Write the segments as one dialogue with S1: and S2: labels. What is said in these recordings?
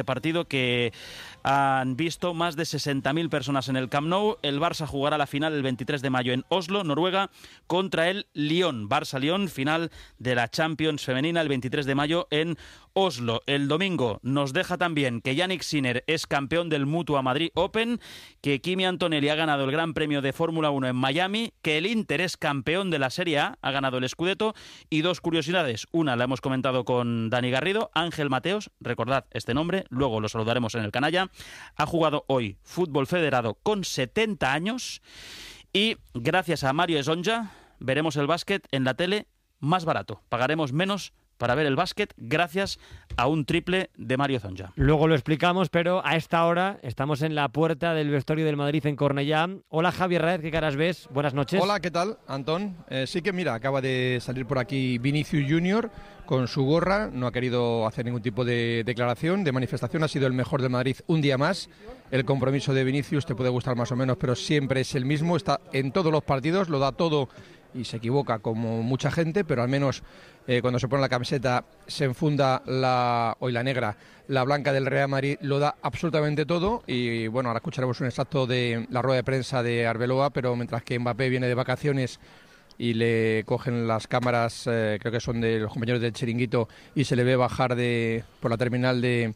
S1: partido que han visto más de 60.000 personas en el Camp Nou. El Barça jugará la final el 23 de mayo en Oslo, Noruega, contra el Lyon. Barça-Lyon, final de la Champions femenina el 23 de mayo en Oslo. El domingo nos deja también que Yannick Sinner es campeón del Mutua Madrid Open, que Kimi Antonelli ha ganado el Gran Premio de Fórmula 1 en Miami, que el Inter es campeón de la Serie A, ha ganado el Scudetto, y dos curiosidades. Una la hemos comentado con Dani Garrido. Ángel Mateos, recordad este nombre, luego lo saludaremos en el canalla, ha jugado hoy fútbol federado con 70 años y gracias a Mario Esonja veremos el básquet en la tele más barato. Pagaremos menos para ver el básquet gracias a un triple de Mario Esonja.
S2: Luego lo explicamos, pero a esta hora estamos en la puerta del vestuario del Madrid en Cornellá. Hola Javier Raez, ¿qué caras ves? Buenas noches.
S3: Hola, ¿qué tal, Antón? Sí que mira, acaba de salir por aquí Vinicius Junior con su gorra, no ha querido hacer ningún tipo de declaración, de manifestación, ha sido el mejor del Madrid un día más. El compromiso de Vinicius te puede gustar más o menos, pero siempre es el mismo, está en todos los partidos, lo da todo y se equivoca como mucha gente, pero al menos cuando se pone la camiseta se enfunda hoy la negra, la blanca del Real Madrid, lo da absolutamente todo. Y bueno, ahora escucharemos un extracto de la rueda de prensa de Arbeloa, pero mientras que Mbappé viene de vacaciones y le cogen las cámaras, creo que son de los compañeros del Chiringuito, y se le ve bajar por la terminal de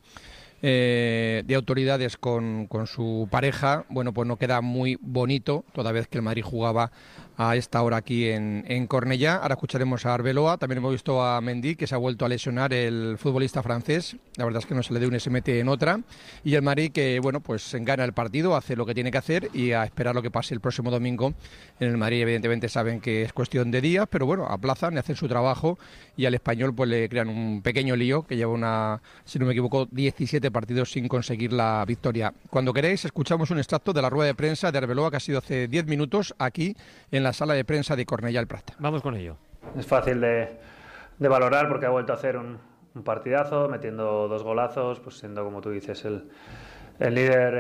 S3: autoridades con su pareja, bueno, pues no queda muy bonito, toda vez que el Madrid jugaba a esta hora aquí en Cornellá. Ahora escucharemos a Arbeloa, también hemos visto a Mendy, que se ha vuelto a lesionar, el futbolista francés, la verdad es que no se le dio un SMT en otra, y el Madrid que, bueno, pues gana el partido, hace lo que tiene que hacer y a esperar lo que pase el próximo domingo. En el Madrid evidentemente saben que es cuestión de días, pero bueno, aplazan y hacen su trabajo, y al español pues le crean un pequeño lío, que lleva si no me equivoco, 17 partidos sin conseguir la victoria. Cuando queréis, escuchamos un extracto de la rueda de prensa de Arbeloa, que ha sido hace 10 minutos aquí en la sala de prensa de Cornellá el Prat.
S2: Vamos con ello.
S4: Es fácil de valorar porque ha vuelto a hacer un partidazo, metiendo 2 golazos, pues siendo, como tú dices, el líder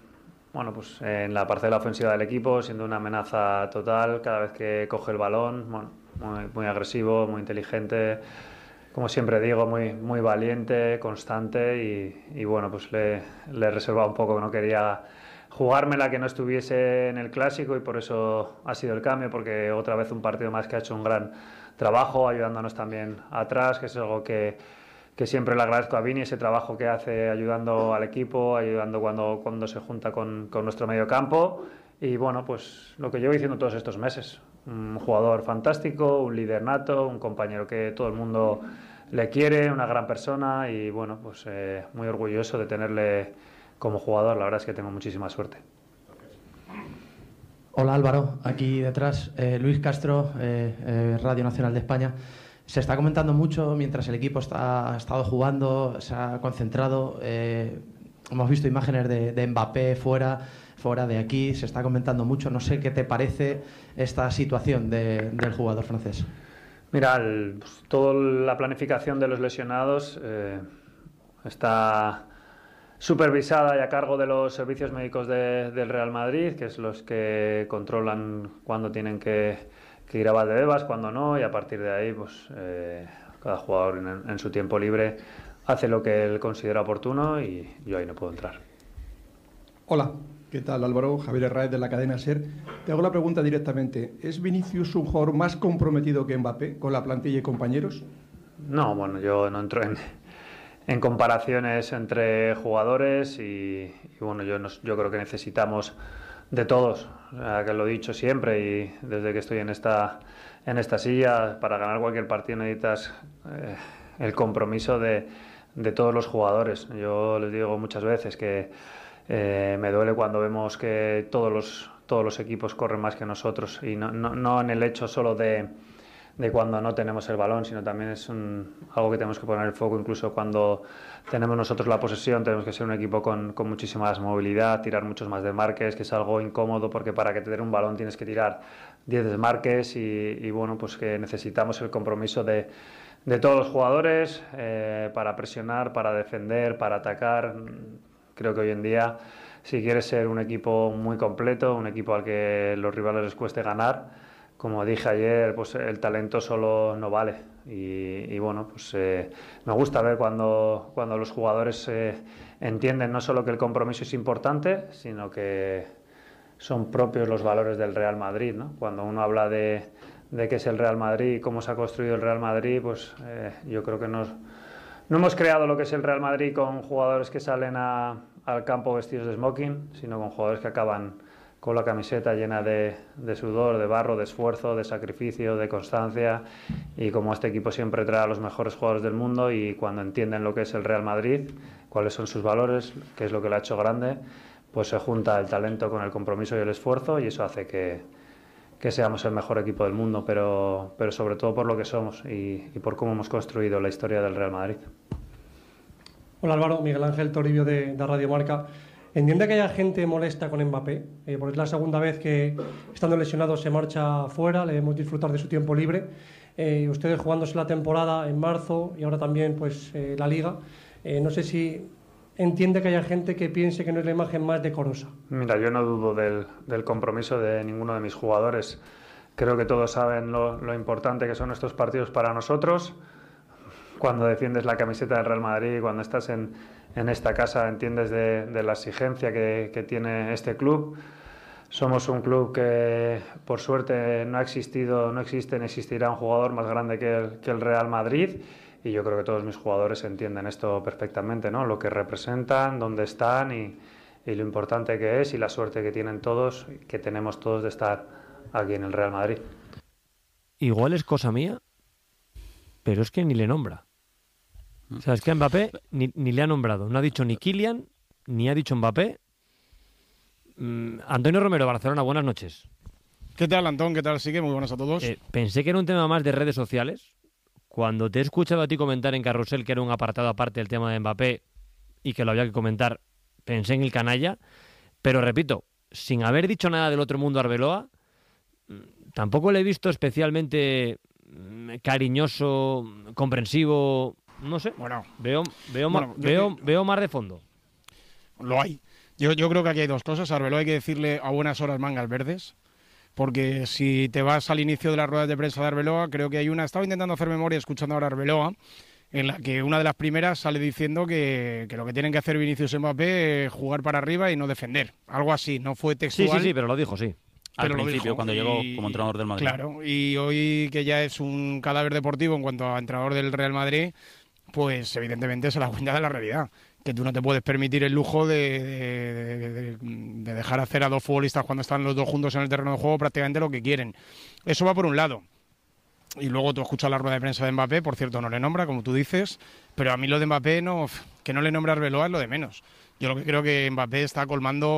S4: en la parcela ofensiva del equipo, siendo una amenaza total cada vez que coge el balón. Bueno, muy agresivo, muy inteligente, como siempre digo, muy valiente, constante, y bueno, pues le he reservado un poco, que no quería jugármela que no estuviese en el Clásico, y por eso ha sido el cambio, porque otra vez un partido más que ha hecho un gran trabajo, ayudándonos también atrás, que es algo que siempre le agradezco a Vini, ese trabajo que hace ayudando al equipo, ayudando cuando se junta con nuestro medio campo. Y bueno, pues lo que llevo diciendo todos estos meses, un jugador fantástico, un líder nato, un compañero que todo el mundo le quiere, una gran persona, y bueno, pues muy orgulloso de tenerle como jugador. La verdad es que tengo muchísima suerte.
S5: Hola Álvaro, aquí detrás Luis Castro, Radio Nacional de España. Se está comentando mucho mientras el equipo ha estado jugando, se ha concentrado, hemos visto imágenes de Mbappé fuera de aquí, se está comentando mucho. No sé qué te parece esta situación del jugador francés.
S4: Mira, toda la planificación de los lesionados está supervisada y a cargo de los servicios médicos del Real Madrid, que es los que controlan cuándo tienen que ir a Valdebebas, cuándo no, y a partir de ahí pues cada jugador en su tiempo libre hace lo que él considera oportuno, y yo ahí no puedo entrar.
S6: Hola, ¿qué tal Álvaro? Javier Raez de la cadena SER. Te hago la pregunta directamente. ¿Es Vinicius un jugador más comprometido que Mbappé con la plantilla y compañeros?
S4: No, bueno, yo no entro en comparaciones entre jugadores, y bueno, yo creo que necesitamos de todos, que lo he dicho siempre, y desde que estoy en esta silla, para ganar cualquier partido necesitas el compromiso de todos los jugadores. Yo les digo muchas veces que me duele cuando vemos que todos los equipos corren más que nosotros, y no en el hecho solo de cuando no tenemos el balón, sino también es algo que tenemos que poner el foco. Incluso cuando tenemos nosotros la posesión, tenemos que ser un equipo con muchísima más movilidad, tirar muchos más desmarques, que es algo incómodo, porque para que te den un balón tienes que tirar 10 desmarques, y bueno, pues que necesitamos el compromiso de todos los jugadores para presionar, para defender, para atacar. Creo que hoy en día, si quieres ser un equipo muy completo, un equipo al que los rivales les cueste ganar, como dije ayer, pues el talento solo no vale. Y bueno, pues me gusta ver cuando los jugadores entienden no solo que el compromiso es importante, sino que son propios los valores del Real Madrid, ¿no? Cuando uno habla de qué es el Real Madrid y cómo se ha construido el Real Madrid, pues yo creo que no hemos creado lo que es el Real Madrid con jugadores que salen al campo vestidos de smoking, sino con jugadores que acaban con la camiseta llena de sudor, de barro, de esfuerzo, de sacrificio, de constancia, y como este equipo siempre trae a los mejores jugadores del mundo, y cuando entienden lo que es el Real Madrid, cuáles son sus valores, qué es lo que lo ha hecho grande, pues se junta el talento con el compromiso y el esfuerzo, y eso hace que seamos el mejor equipo del mundo, pero sobre todo por lo que somos y por cómo hemos construido la historia del Real Madrid.
S7: Hola Álvaro, Miguel Ángel Toribio de Radio Marca. ¿Entiende que haya gente molesta con Mbappé? Porque es la segunda vez que, estando lesionado, se marcha fuera, le debemos disfrutar de su tiempo libre. Ustedes jugándose la temporada en marzo y ahora también pues la Liga. No sé si entiende que haya gente que piense que no es la imagen más decorosa.
S4: Mira, yo no dudo del compromiso de ninguno de mis jugadores. Creo que todos saben lo importante que son estos partidos para nosotros. Cuando defiendes la camiseta del Real Madrid, cuando estás en esta casa, entiendes de la exigencia que tiene este club. Somos un club que, por suerte, no existe ni existirá un jugador más grande que el Real Madrid, y yo creo que todos mis jugadores entienden esto perfectamente, ¿no? Lo que representan, dónde están y lo importante que es, y la suerte que tienen todos, que tenemos todos de estar aquí en el Real Madrid.
S2: Igual es cosa mía, pero es que ni le nombra. O sea, es que a Mbappé ni le ha nombrado. No ha dicho ni Kylian, ni ha dicho Mbappé. Antonio Romero, Barcelona, buenas noches.
S8: ¿Qué tal, Antón? ¿Qué tal? Sigue, muy buenas a todos.
S2: Pensé que era un tema más de redes sociales. Cuando te he escuchado a ti comentar en Carrusel que era un apartado aparte del tema de Mbappé y que lo había que comentar, pensé en el canalla. Pero repito, sin haber dicho nada del otro mundo Arbeloa, tampoco le he visto especialmente cariñoso, comprensivo. No sé,
S8: bueno,
S2: veo más de fondo.
S8: Lo hay. Yo creo que aquí hay dos cosas. A Arbeloa hay que decirle a buenas horas mangas verdes, porque si te vas al inicio de las ruedas de prensa de Arbeloa, creo que hay una... Estaba intentando hacer memoria escuchando ahora a Arbeloa, en la que una de las primeras sale diciendo que lo que tienen que hacer Vinicius y Mbappé es jugar para arriba y no defender. Algo así, no fue textual.
S2: Sí, pero lo dijo, sí.
S1: Al principio, cuando llegó como entrenador del Madrid.
S8: Claro, y hoy que ya es un cadáver deportivo en cuanto a entrenador del Real Madrid, pues evidentemente se da cuenta de la realidad, que tú no te puedes permitir el lujo de dejar hacer a dos futbolistas cuando están los dos juntos en el terreno de juego prácticamente lo que quieren. Eso va por un lado. Y luego tú escuchas la rueda de prensa de Mbappé, por cierto no le nombra, como tú dices, pero a mí lo de Mbappé, que no le nombre a Arbeloa es lo de menos. Yo lo que creo que Mbappé está colmando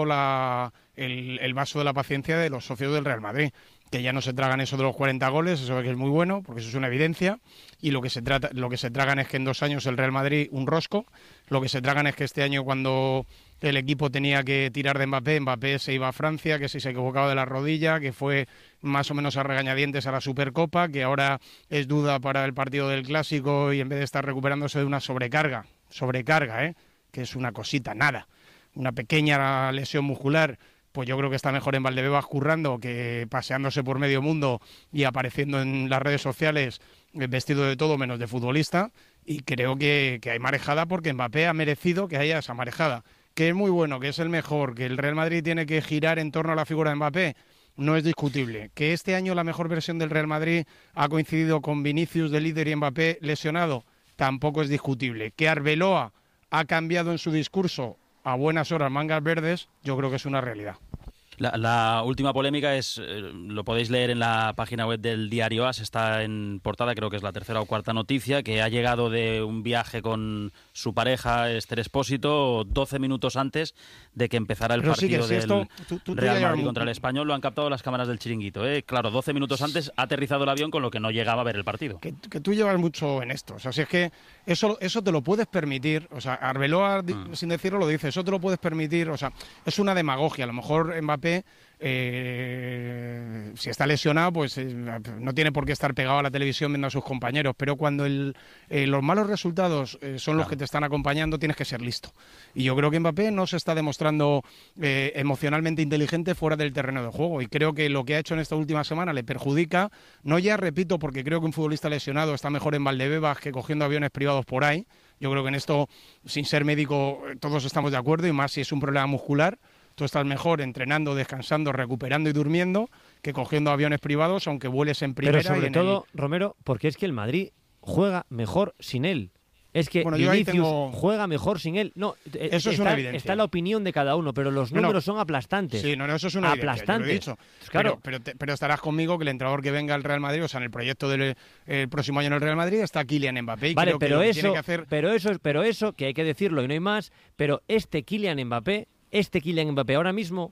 S8: el vaso de la paciencia de los socios del Real Madrid, que ya no se tragan eso de los 40 goles, eso que es muy bueno, porque eso es una evidencia, y lo que se tragan es que en 2 años el Real Madrid un rosco, lo que se tragan es que este año cuando el equipo tenía que tirar de Mbappé se iba a Francia, que si se equivocaba de la rodilla, que fue más o menos a regañadientes a la Supercopa, que ahora es duda para el partido del Clásico y en vez de estar recuperándose de una sobrecarga, que es una cosita, nada, una pequeña lesión muscular, pues yo creo que está mejor en Valdebebas currando que paseándose por medio mundo y apareciendo en las redes sociales vestido de todo menos de futbolista, y creo que hay marejada porque Mbappé ha merecido que haya esa marejada, que es muy bueno, que es el mejor, que el Real Madrid tiene que girar en torno a la figura de Mbappé, no es discutible. Que este año la mejor versión del Real Madrid ha coincidido con Vinicius de líder y Mbappé lesionado, tampoco es discutible. Que Arbeloa ha cambiado en su discurso a buenas horas mangas verdes, yo creo que es una realidad.
S1: La última polémica es, lo podéis leer en la página web del diario AS, está en portada, creo que es la tercera o cuarta noticia, que ha llegado de un viaje con su pareja Esther Expósito 12 minutos antes de que empezara el partido del Real Madrid contra el Español. Lo han captado las cámaras del Chiringuito. Claro, 12 minutos antes ha aterrizado el avión, con lo que no llegaba a ver el partido.
S8: Que tú llevas mucho en esto. O sea, si es que eso te lo puedes permitir. O sea, Arbeloa, sin decirlo, lo dice. Eso te lo puedes permitir. O sea, es una demagogia. A lo mejor Mbappé Mbappé, si está lesionado, pues no tiene por qué estar pegado a la televisión viendo a sus compañeros, pero cuando los malos resultados son los que te están acompañando, tienes que ser listo. Y yo creo que Mbappé no se está demostrando emocionalmente inteligente fuera del terreno de juego, y creo que lo que ha hecho en esta última semana le perjudica, no ya, repito, porque creo que un futbolista lesionado está mejor en Valdebebas que cogiendo aviones privados por ahí. Yo creo que en esto, sin ser médico, todos estamos de acuerdo, y más si es un problema muscular. Tú estás mejor entrenando, descansando, recuperando y durmiendo que cogiendo aviones privados, aunque vueles en primera.
S2: Pero sobre todo, Romero, porque es que el Madrid juega mejor sin él. Es que Vinicius juega mejor sin él. No,
S8: eso es una evidencia.
S2: Está la opinión de cada uno, pero los números son aplastantes.
S8: Sí, eso es una evidencia, yo lo he dicho.
S2: Claro.
S8: Pero estarás conmigo que el entrenador que venga al Real Madrid, o sea, en el proyecto del próximo año en el Real Madrid, está Kylian Mbappé. Y
S2: vale,
S8: creo
S2: pero
S8: que
S2: eso,
S8: tiene que hacer...
S2: pero eso, que hay que decirlo y no hay más, pero este Kylian Mbappé ahora mismo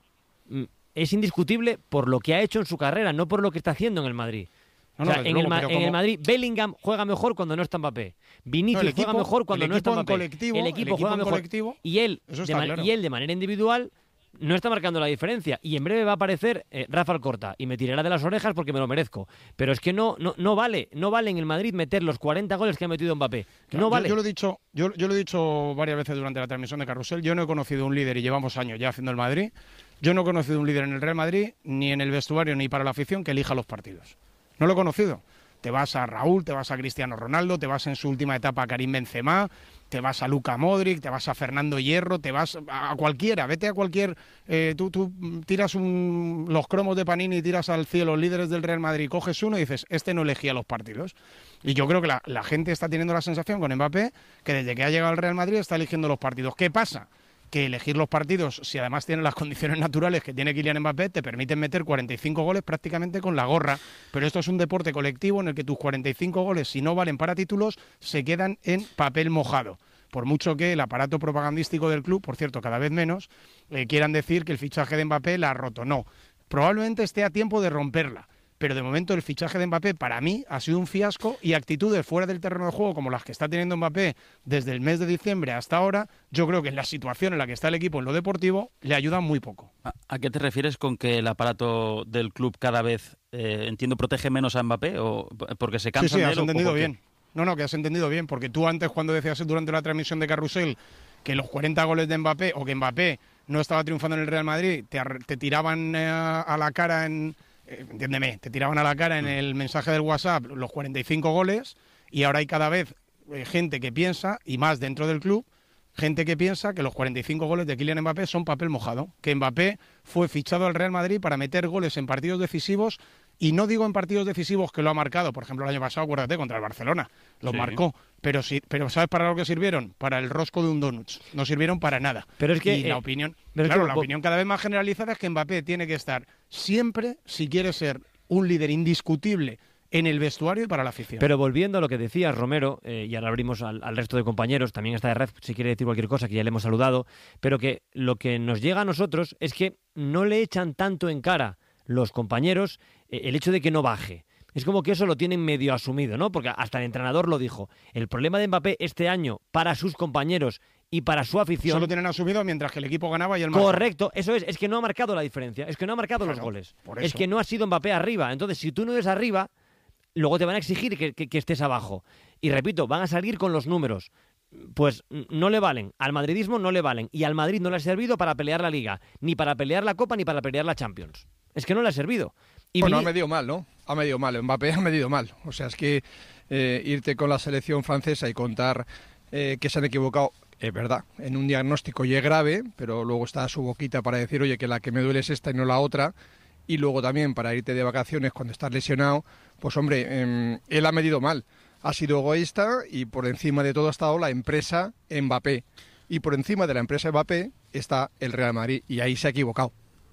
S2: es indiscutible por lo que ha hecho en su carrera, no por lo que está haciendo en el Madrid. O sea, en el Madrid, Bellingham juega mejor cuando no está Mbappé. Vinicius juega mejor cuando no está Mbappé. El equipo juega mejor. Y él de manera individual no está marcando la diferencia. Y en breve va a aparecer Rafa Alcorta y me tirará de las orejas porque me lo merezco. Pero es que no vale en el Madrid meter los 40 goles que ha metido Mbappé. No vale.
S8: Yo lo he dicho varias veces durante la transmisión de Carrusel. Yo no he conocido un líder, y llevamos años ya haciendo el Madrid. Yo no he conocido un líder en el Real Madrid, ni en el vestuario, ni para la afición, que elija los partidos. No lo he conocido. Te vas a Raúl, te vas a Cristiano Ronaldo, te vas en su última etapa a Karim Benzema, te vas a Luka Modric, te vas a Fernando Hierro, te vas a cualquiera, vete a cualquier... Tú tiras los cromos de Panini y tiras al cielo los líderes del Real Madrid, coges uno y dices, este no elegía los partidos. Y yo creo que la gente está teniendo la sensación con Mbappé que desde que ha llegado al Real Madrid está eligiendo los partidos. ¿Qué pasa? Que elegir los partidos, si además tienen las condiciones naturales que tiene Kylian Mbappé, te permiten meter 45 goles prácticamente con la gorra. Pero esto es un deporte colectivo en el que tus 45 goles, si no valen para títulos, se quedan en papel mojado. Por mucho que el aparato propagandístico del club, por cierto, cada vez menos, quieran decir que el fichaje de Mbappé la ha roto. No, probablemente esté a tiempo de romperla. Pero de momento el fichaje de Mbappé para mí ha sido un fiasco, y actitudes fuera del terreno de juego como las que está teniendo Mbappé desde el mes de diciembre hasta ahora, yo creo que en la situación en la que está el equipo en lo deportivo le ayudan muy poco.
S1: ¿A qué te refieres con que el aparato del club cada vez, entiendo, protege menos a Mbappé, o porque se cansan de él?
S8: Sí, has entendido bien. No, que has entendido bien, porque tú antes, cuando decías durante la transmisión de Carrusel que los 40 goles de Mbappé, o que Mbappé no estaba triunfando en el Real Madrid, te tiraban a la cara entiéndeme, te tiraban a la cara en el mensaje del WhatsApp los 45 goles, y ahora hay cada vez gente que piensa, y más dentro del club, gente que piensa que los 45 goles de Kylian Mbappé son papel mojado, que Mbappé fue fichado al Real Madrid para meter goles en partidos decisivos, y no digo en partidos decisivos que lo ha marcado, por ejemplo el año pasado, acuérdate, contra el Barcelona, lo marcó, pero ¿sabes para lo que sirvieron? Para el rosco de un donuts, no sirvieron para nada.
S2: Pero es que,
S8: y la opinión cada vez más generalizada es que Mbappé tiene que estar siempre, si quiere ser un líder indiscutible en el vestuario y para la afición.
S2: Pero volviendo a lo que decías, Romero, y ahora abrimos al resto de compañeros, también está de red, si quiere decir cualquier cosa, que ya le hemos saludado, pero que lo que nos llega a nosotros es que no le echan tanto en cara los compañeros el hecho de que no baje. Es como que eso lo tienen medio asumido, ¿no? Porque hasta el entrenador lo dijo. El problema de Mbappé este año para sus compañeros y para su afición...
S8: Solo tienen asumido mientras que el equipo ganaba y el marcó.
S2: Correcto, eso es que no ha marcado la diferencia, es que no ha marcado los goles. Es que no ha sido Mbappé arriba. Entonces, si tú no eres arriba, luego te van a exigir que estés abajo. Y repito, van a salir con los números. Pues no le valen, al madridismo no le valen, y al Madrid no le ha servido para pelear la Liga, ni para pelear la Copa, ni para pelear la Champions. Es que no le ha servido. Y
S3: bueno, ha medido mal, ¿no? Ha medido mal, Mbappé ha medido mal. O sea, es que irte con la selección francesa y contar que se han equivocado, es verdad, en un diagnóstico y es grave, pero luego está su boquita para decir, oye, que la que me duele es esta y no la otra, y luego también para irte de vacaciones cuando estás lesionado, pues hombre, él ha medido mal. Ha sido egoísta y por encima de todo ha estado la empresa Mbappé. Y por encima de la empresa Mbappé está el Real Madrid, y ahí se ha equivocado.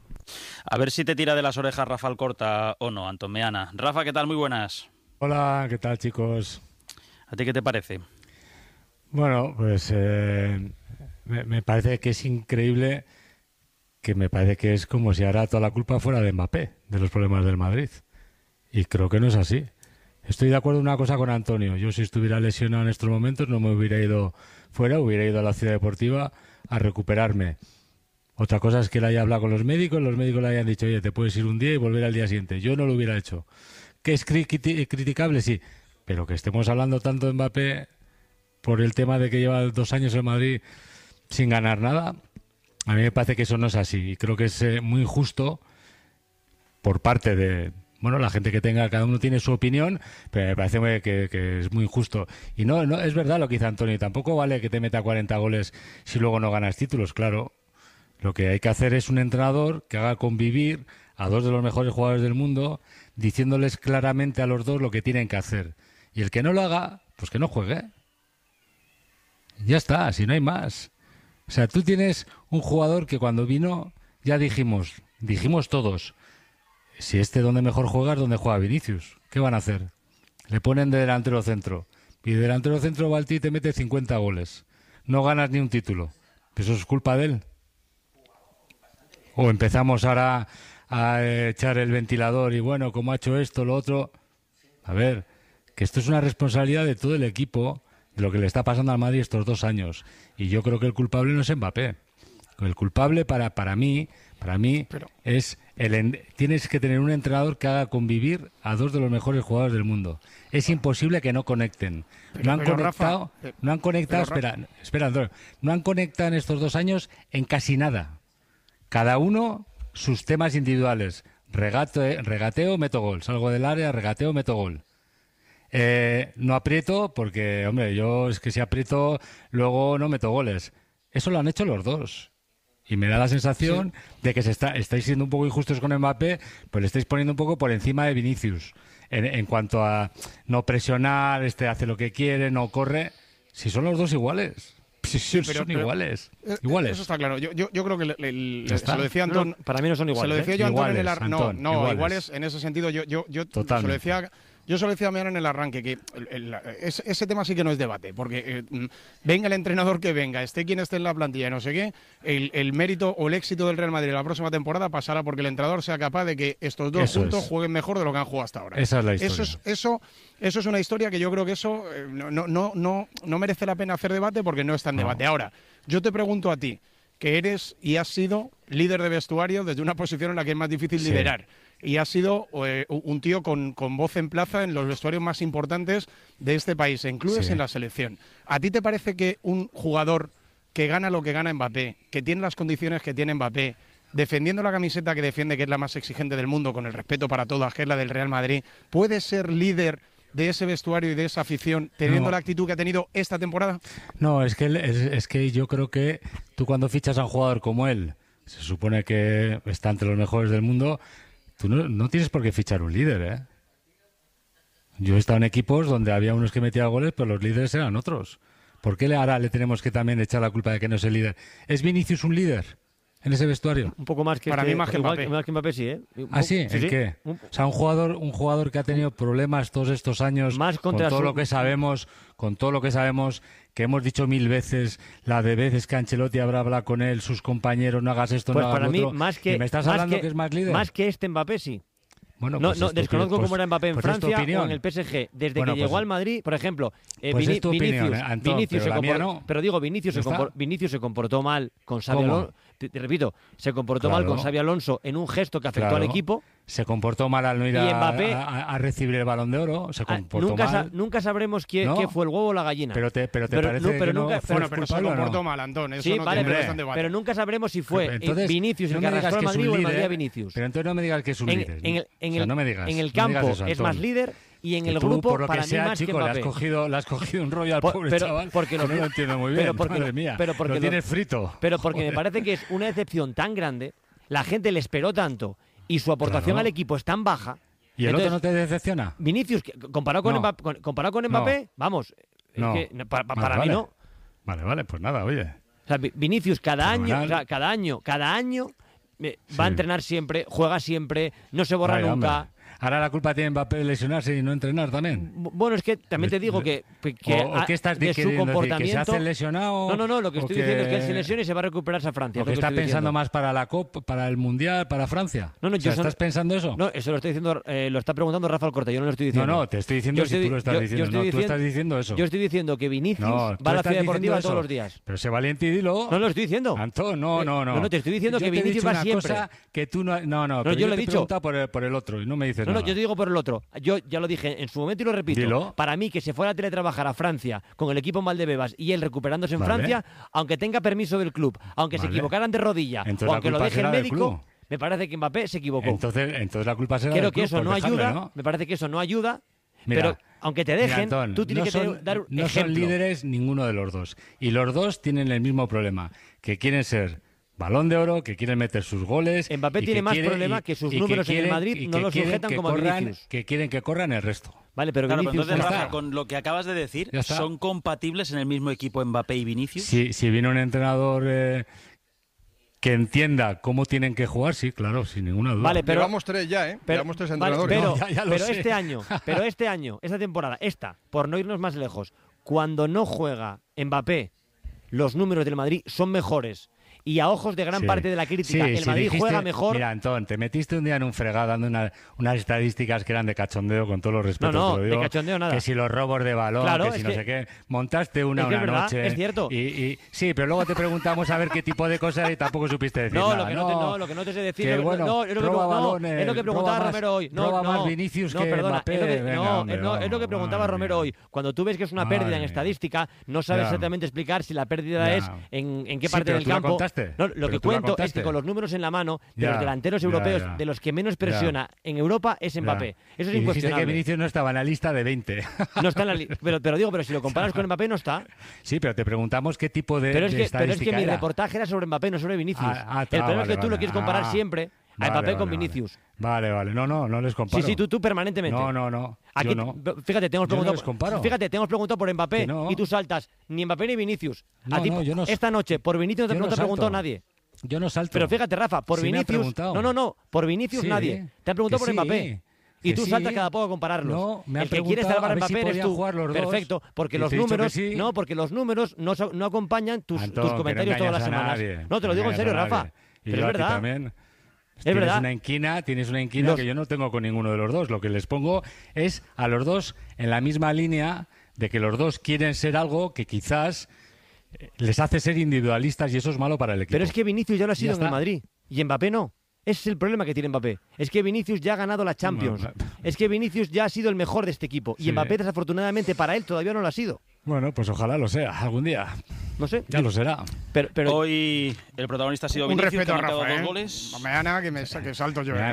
S1: A ver si te tira de las orejas Rafa Alcorta o no, Antón Meana. Rafa, ¿qué tal? Muy buenas.
S9: Hola, ¿qué tal, chicos?
S1: ¿A ti qué te parece?
S9: Bueno, pues me parece que es increíble, que me parece que es como si ahora toda la culpa fuera de Mbappé, de los problemas del Madrid. Y creo que no es así. Estoy de acuerdo en una cosa con Antonio. Yo, si estuviera lesionado en estos momentos, no me hubiera ido fuera, hubiera ido a la ciudad deportiva a recuperarme. Otra cosa es que le haya hablado con los médicos le hayan dicho, oye, te puedes ir un día y volver al día siguiente. Yo no lo hubiera hecho. ¿Que es criticable? Sí. Pero que estemos hablando tanto de Mbappé por el tema de que lleva 2 años en Madrid sin ganar nada, a mí me parece que eso no es así. Y creo que es muy injusto por parte de... Bueno, la gente que tenga, cada uno tiene su opinión, pero me parece que es muy injusto. Y no es verdad lo que dice Antonio, tampoco vale que te meta 40 goles si luego no ganas títulos, claro. Lo que hay que hacer es un entrenador que haga convivir a 2 de los mejores jugadores del mundo, diciéndoles claramente a los 2 lo que tienen que hacer. Y el que no lo haga, pues que no juegue. Ya está, si no hay más. O sea, tú tienes un jugador que cuando vino, ya dijimos todos, si donde mejor juega es donde juega Vinicius. ¿Qué van a hacer? Le ponen de delantero centro. Y de delantero centro va al tío y te mete 50 goles. No ganas ni un título. ¿Eso es culpa de él? ¿O empezamos ahora a echar el ventilador y bueno, como ha hecho esto, lo otro? A ver, que esto es una responsabilidad de todo el equipo, de lo que le está pasando al Madrid estos 2 años. Y yo creo que el culpable no es Mbappé. El culpable para mí es tienes que tener un entrenador que haga convivir a 2 de los mejores jugadores del mundo. Es imposible que no conecten. No han conectado, espera, Antonio, no han conectado en estos 2 años en casi nada. Cada uno sus temas individuales. Regateo, meto gol. Salgo del área, regateo, meto gol. No aprieto porque, hombre, yo es que si aprieto luego no meto goles. Eso lo han hecho los 2. Y me da la sensación de que estáis siendo un poco injustos con Mbappé, pues le estáis poniendo un poco por encima de Vinicius. En cuanto a no presionar, hace lo que quiere, no corre. Si son los 2 iguales. Son iguales.
S8: Eso está claro. Yo creo que se lo decía Antón.
S2: No, para mí no son iguales.
S8: Se lo decía yo Antón en el
S9: iguales.
S8: iguales en ese sentido. Yo se lo decía. Yo se lo decía a Mian en el arranque, que ese tema sí que no es debate, porque venga el entrenador que venga, esté quien esté en la plantilla, no sé qué, el mérito o el éxito del Real Madrid la próxima temporada pasará porque el entrenador sea capaz de que estos 2 juntos jueguen mejor de lo que han jugado hasta ahora.
S9: Esa es la historia.
S8: Eso es una historia que yo creo que eso no merece la pena hacer debate porque no está en debate. Ahora, yo te pregunto a ti, que eres y has sido líder de vestuario desde una posición en la que es más difícil liderar. Y has sido un tío con voz en plaza en los vestuarios más importantes de este país, incluidos en la selección. ¿A ti te parece que un jugador que gana lo que gana Mbappé, que tiene las condiciones que tiene Mbappé, defendiendo la camiseta que defiende, que es la más exigente del mundo, con el respeto para todas, que es la del Real Madrid, puede ser líder de ese vestuario y de esa afición teniendo la actitud que ha tenido esta temporada?
S9: No, es que yo creo que tú cuando fichas a un jugador como él, se supone que está entre los mejores del mundo, tú no tienes por qué fichar un líder, ¿eh? Yo he estado en equipos donde había unos que metían goles, pero los líderes eran otros. ¿Por qué ahora le tenemos que también echar la culpa de que no es el líder? ¿Es Vinicius un líder en ese vestuario?
S2: Un poco más que
S8: para mí más que Mbappé.
S2: Más que Mbappé, sí, ¿eh?
S9: ¿Ah, sí? ¿En qué? O sea, un jugador que ha tenido problemas todos estos años
S2: más
S9: con todo lo que sabemos, que hemos dicho 1000 veces, la de veces que Ancelotti habrá hablado con él, sus compañeros, no hagas esto,
S2: pues
S9: no hagas
S2: para
S9: lo otro.
S2: Mí, más que,
S9: ¿Y me estás hablando que es más líder?
S2: Más que Mbappé, sí.
S9: Bueno,
S2: no, desconozco cómo era Mbappé en Francia o en el PSG. Desde que llegó al Madrid, por ejemplo, Vinicius se comportó mal con Xabi Alonso. Te repito, se comportó mal con Xabi Alonso en un gesto que afectó al equipo.
S9: Se comportó mal al no ir a recibir el Balón de Oro. Se comportó mal.
S2: Nunca sabremos qué fue el huevo o la gallina.
S9: Pero te parece que no
S8: se comportó mal, Antón. Eso no tiene bastante debate.
S2: Pero nunca sabremos si fue Vinicius el que arrastró al Madrid o el Madrid a Vinicius.
S9: Pero entonces no me digas que es un líder.
S2: En el campo es más líder. Y en el grupo,
S9: por lo
S2: para
S9: que sea,
S2: mí más
S9: chico,
S2: que Mbappé.
S9: Le has cogido un rollo al pobre chaval, porque no lo entiendo muy bien, madre mía, lo tienes frito.
S2: Pero porque me parece que es una decepción tan grande, la gente le esperó tanto y su aportación al equipo es tan baja.
S9: ¿Y el otro no te decepciona?
S2: Comparado con Mbappé, vamos, es que para mí no.
S9: Vale, pues nada, oye.
S2: O sea, Vinicius cada año va a entrenar siempre, juega siempre, no se borra nunca.
S9: Ahora la culpa tiene Mbappé de lesionarse y no entrenar también.
S2: Bueno, es que también te digo que
S9: ¿O qué estás
S2: de su
S9: queriendo decir?
S2: comportamiento...
S9: ¿Que se hace lesionado?
S2: No, lo que estoy diciendo es que él se lesiona y se va a recuperarse a Francia.
S9: ¿O que está pensando más para la Copa, para el Mundial, para Francia?
S2: No,
S9: ¿estás pensando eso?
S2: No, eso lo estoy diciendo, lo está preguntando Rafa Alcorta, yo no lo estoy diciendo.
S9: No, te estoy diciendo si tú lo estás diciendo. No, tú estás diciendo eso.
S2: Yo estoy diciendo que Vinicius va a la Ciudad Deportiva todos los días.
S9: Pero sé valiente y dilo.
S2: No lo estoy diciendo.
S9: Antón, no.
S2: No, te estoy diciendo que Vinicius va siempre.
S9: Cosa que tú no, pero
S2: yo le he dicho
S9: por el otro y no me dices nada.
S2: No, yo te digo por el otro. Yo ya lo dije en su momento y lo repito.
S9: Dilo.
S2: Para mí, que se fuera a teletrabajar a Francia con el equipo en Valdebebas y él recuperándose en Francia, aunque tenga permiso del club, aunque se equivocaran de rodilla,
S9: entonces
S2: o aunque lo deje el médico,
S9: club.
S2: Me parece que Mbappé se equivocó.
S9: Entonces la culpa será
S2: Creo
S9: del
S2: que
S9: club
S2: eso
S9: por
S2: no
S9: dejarle,
S2: ayuda.
S9: ¿no?
S2: Me parece que eso no ayuda.
S9: Mira,
S2: pero aunque te dejen,
S9: Antón,
S2: tú tienes dar un
S9: no
S2: ejemplo.
S9: son líderes ninguno de los dos. Y los dos tienen el mismo problema, que quieren ser Balón de Oro, que quieren meter sus goles.
S2: Mbappé tiene más problema que sus números en el Madrid no lo sujetan como a Vinicius.
S9: Que quieren que corran el resto.
S2: Vale, pero
S1: claro,
S2: Vinicius...
S1: pero entonces, Rafa, con lo que acabas de decir, ¿son compatibles en el mismo equipo Mbappé y Vinicius?
S9: Si viene un entrenador... que entienda cómo tienen que jugar, sí, claro, sin ninguna duda.
S3: Vale, pero llevamos 3 ya, ¿eh? Llevamos 3 entrenadores.
S2: Pero este año, esta temporada, por no irnos más lejos, cuando no juega Mbappé, los números del Madrid son mejores. Y a ojos de gran parte de la crítica, el Madrid juega mejor.
S9: Mira, Antón, te metiste un día en un fregado dando unas estadísticas que eran de cachondeo, con todos los respetos.
S2: No,
S9: te lo digo,
S2: de cachondeo nada.
S9: Que si los robos de balón,
S2: claro,
S9: que si no sé qué. Montaste una
S2: verdad,
S9: noche.
S2: Es cierto.
S9: Sí, pero luego te preguntamos a ver qué tipo de cosas y tampoco supiste decir nada.
S2: Lo que no te sé decir.
S9: Que, bueno,
S2: es
S9: lo
S2: que preguntaba Romero hoy.
S9: Roba más Vinicius que Mbappé.
S2: Es lo que preguntaba Romero hoy. Cuando tú ves que es una pérdida en estadística, no sabes exactamente explicar si la pérdida es en qué parte del campo. Lo que cuento es que con los números en la mano de los delanteros europeos, de los que menos presiona en Europa es Mbappé. Eso es incuestionable.
S9: Dijiste que Vinicius no estaba en la lista de 20.
S2: No está en la lista. Pero si lo comparas con Mbappé no está.
S9: Sí, pero te preguntamos qué tipo de estadística
S2: Pero es que mi
S9: era.
S2: reportaje era sobre Mbappé, no sobre Vinicius. El problema es que tú lo quieres comparar siempre a Mbappé con Vinicius.
S9: Vale. No les comparo.
S2: Sí, tú permanentemente.
S9: No.
S2: Aquí,
S9: yo no.
S2: Fíjate, te hemos preguntado por Mbappé
S9: no.
S2: Y tú saltas ni Mbappé ni Vinicius.
S9: Yo no.
S2: Esta noche por Vinicius no te ha preguntado nadie.
S9: Yo no salto.
S2: Pero fíjate, Rafa, por Vinicius... No, por Vinicius nadie. Te han preguntado por Mbappé. Y tú saltas cada poco a compararlos.
S9: No, me
S2: el que quiere salvar a Mbappé eres tú.
S9: Perfecto,
S2: porque los números no acompañan tus comentarios todas las semanas. No, te lo digo en serio, Rafa. Pero es verdad.
S9: También.
S2: Es verdad.
S9: Tienes una inquina que yo no tengo con ninguno de los dos. Lo que les pongo es a los dos en la misma línea de que los dos quieren ser algo que quizás les hace ser individualistas y eso es malo para el equipo.
S2: Pero es que Vinicius ya lo ha sido en el Madrid y Mbappé no. Ese es el problema que tiene Mbappé. Es que Vinicius ya ha ganado la Champions. Es que Vinicius ya ha sido el mejor de este equipo. Y Mbappé, desafortunadamente, para él todavía no lo ha sido.
S9: Bueno, pues ojalá lo sea, algún día.
S2: No sé.
S9: Ya lo será.
S1: Pero hoy el protagonista ha sido Vinicius,
S8: respeto
S1: que ha marcado
S8: a Rafa,
S1: 2 goles.
S8: No me gana que salto yo.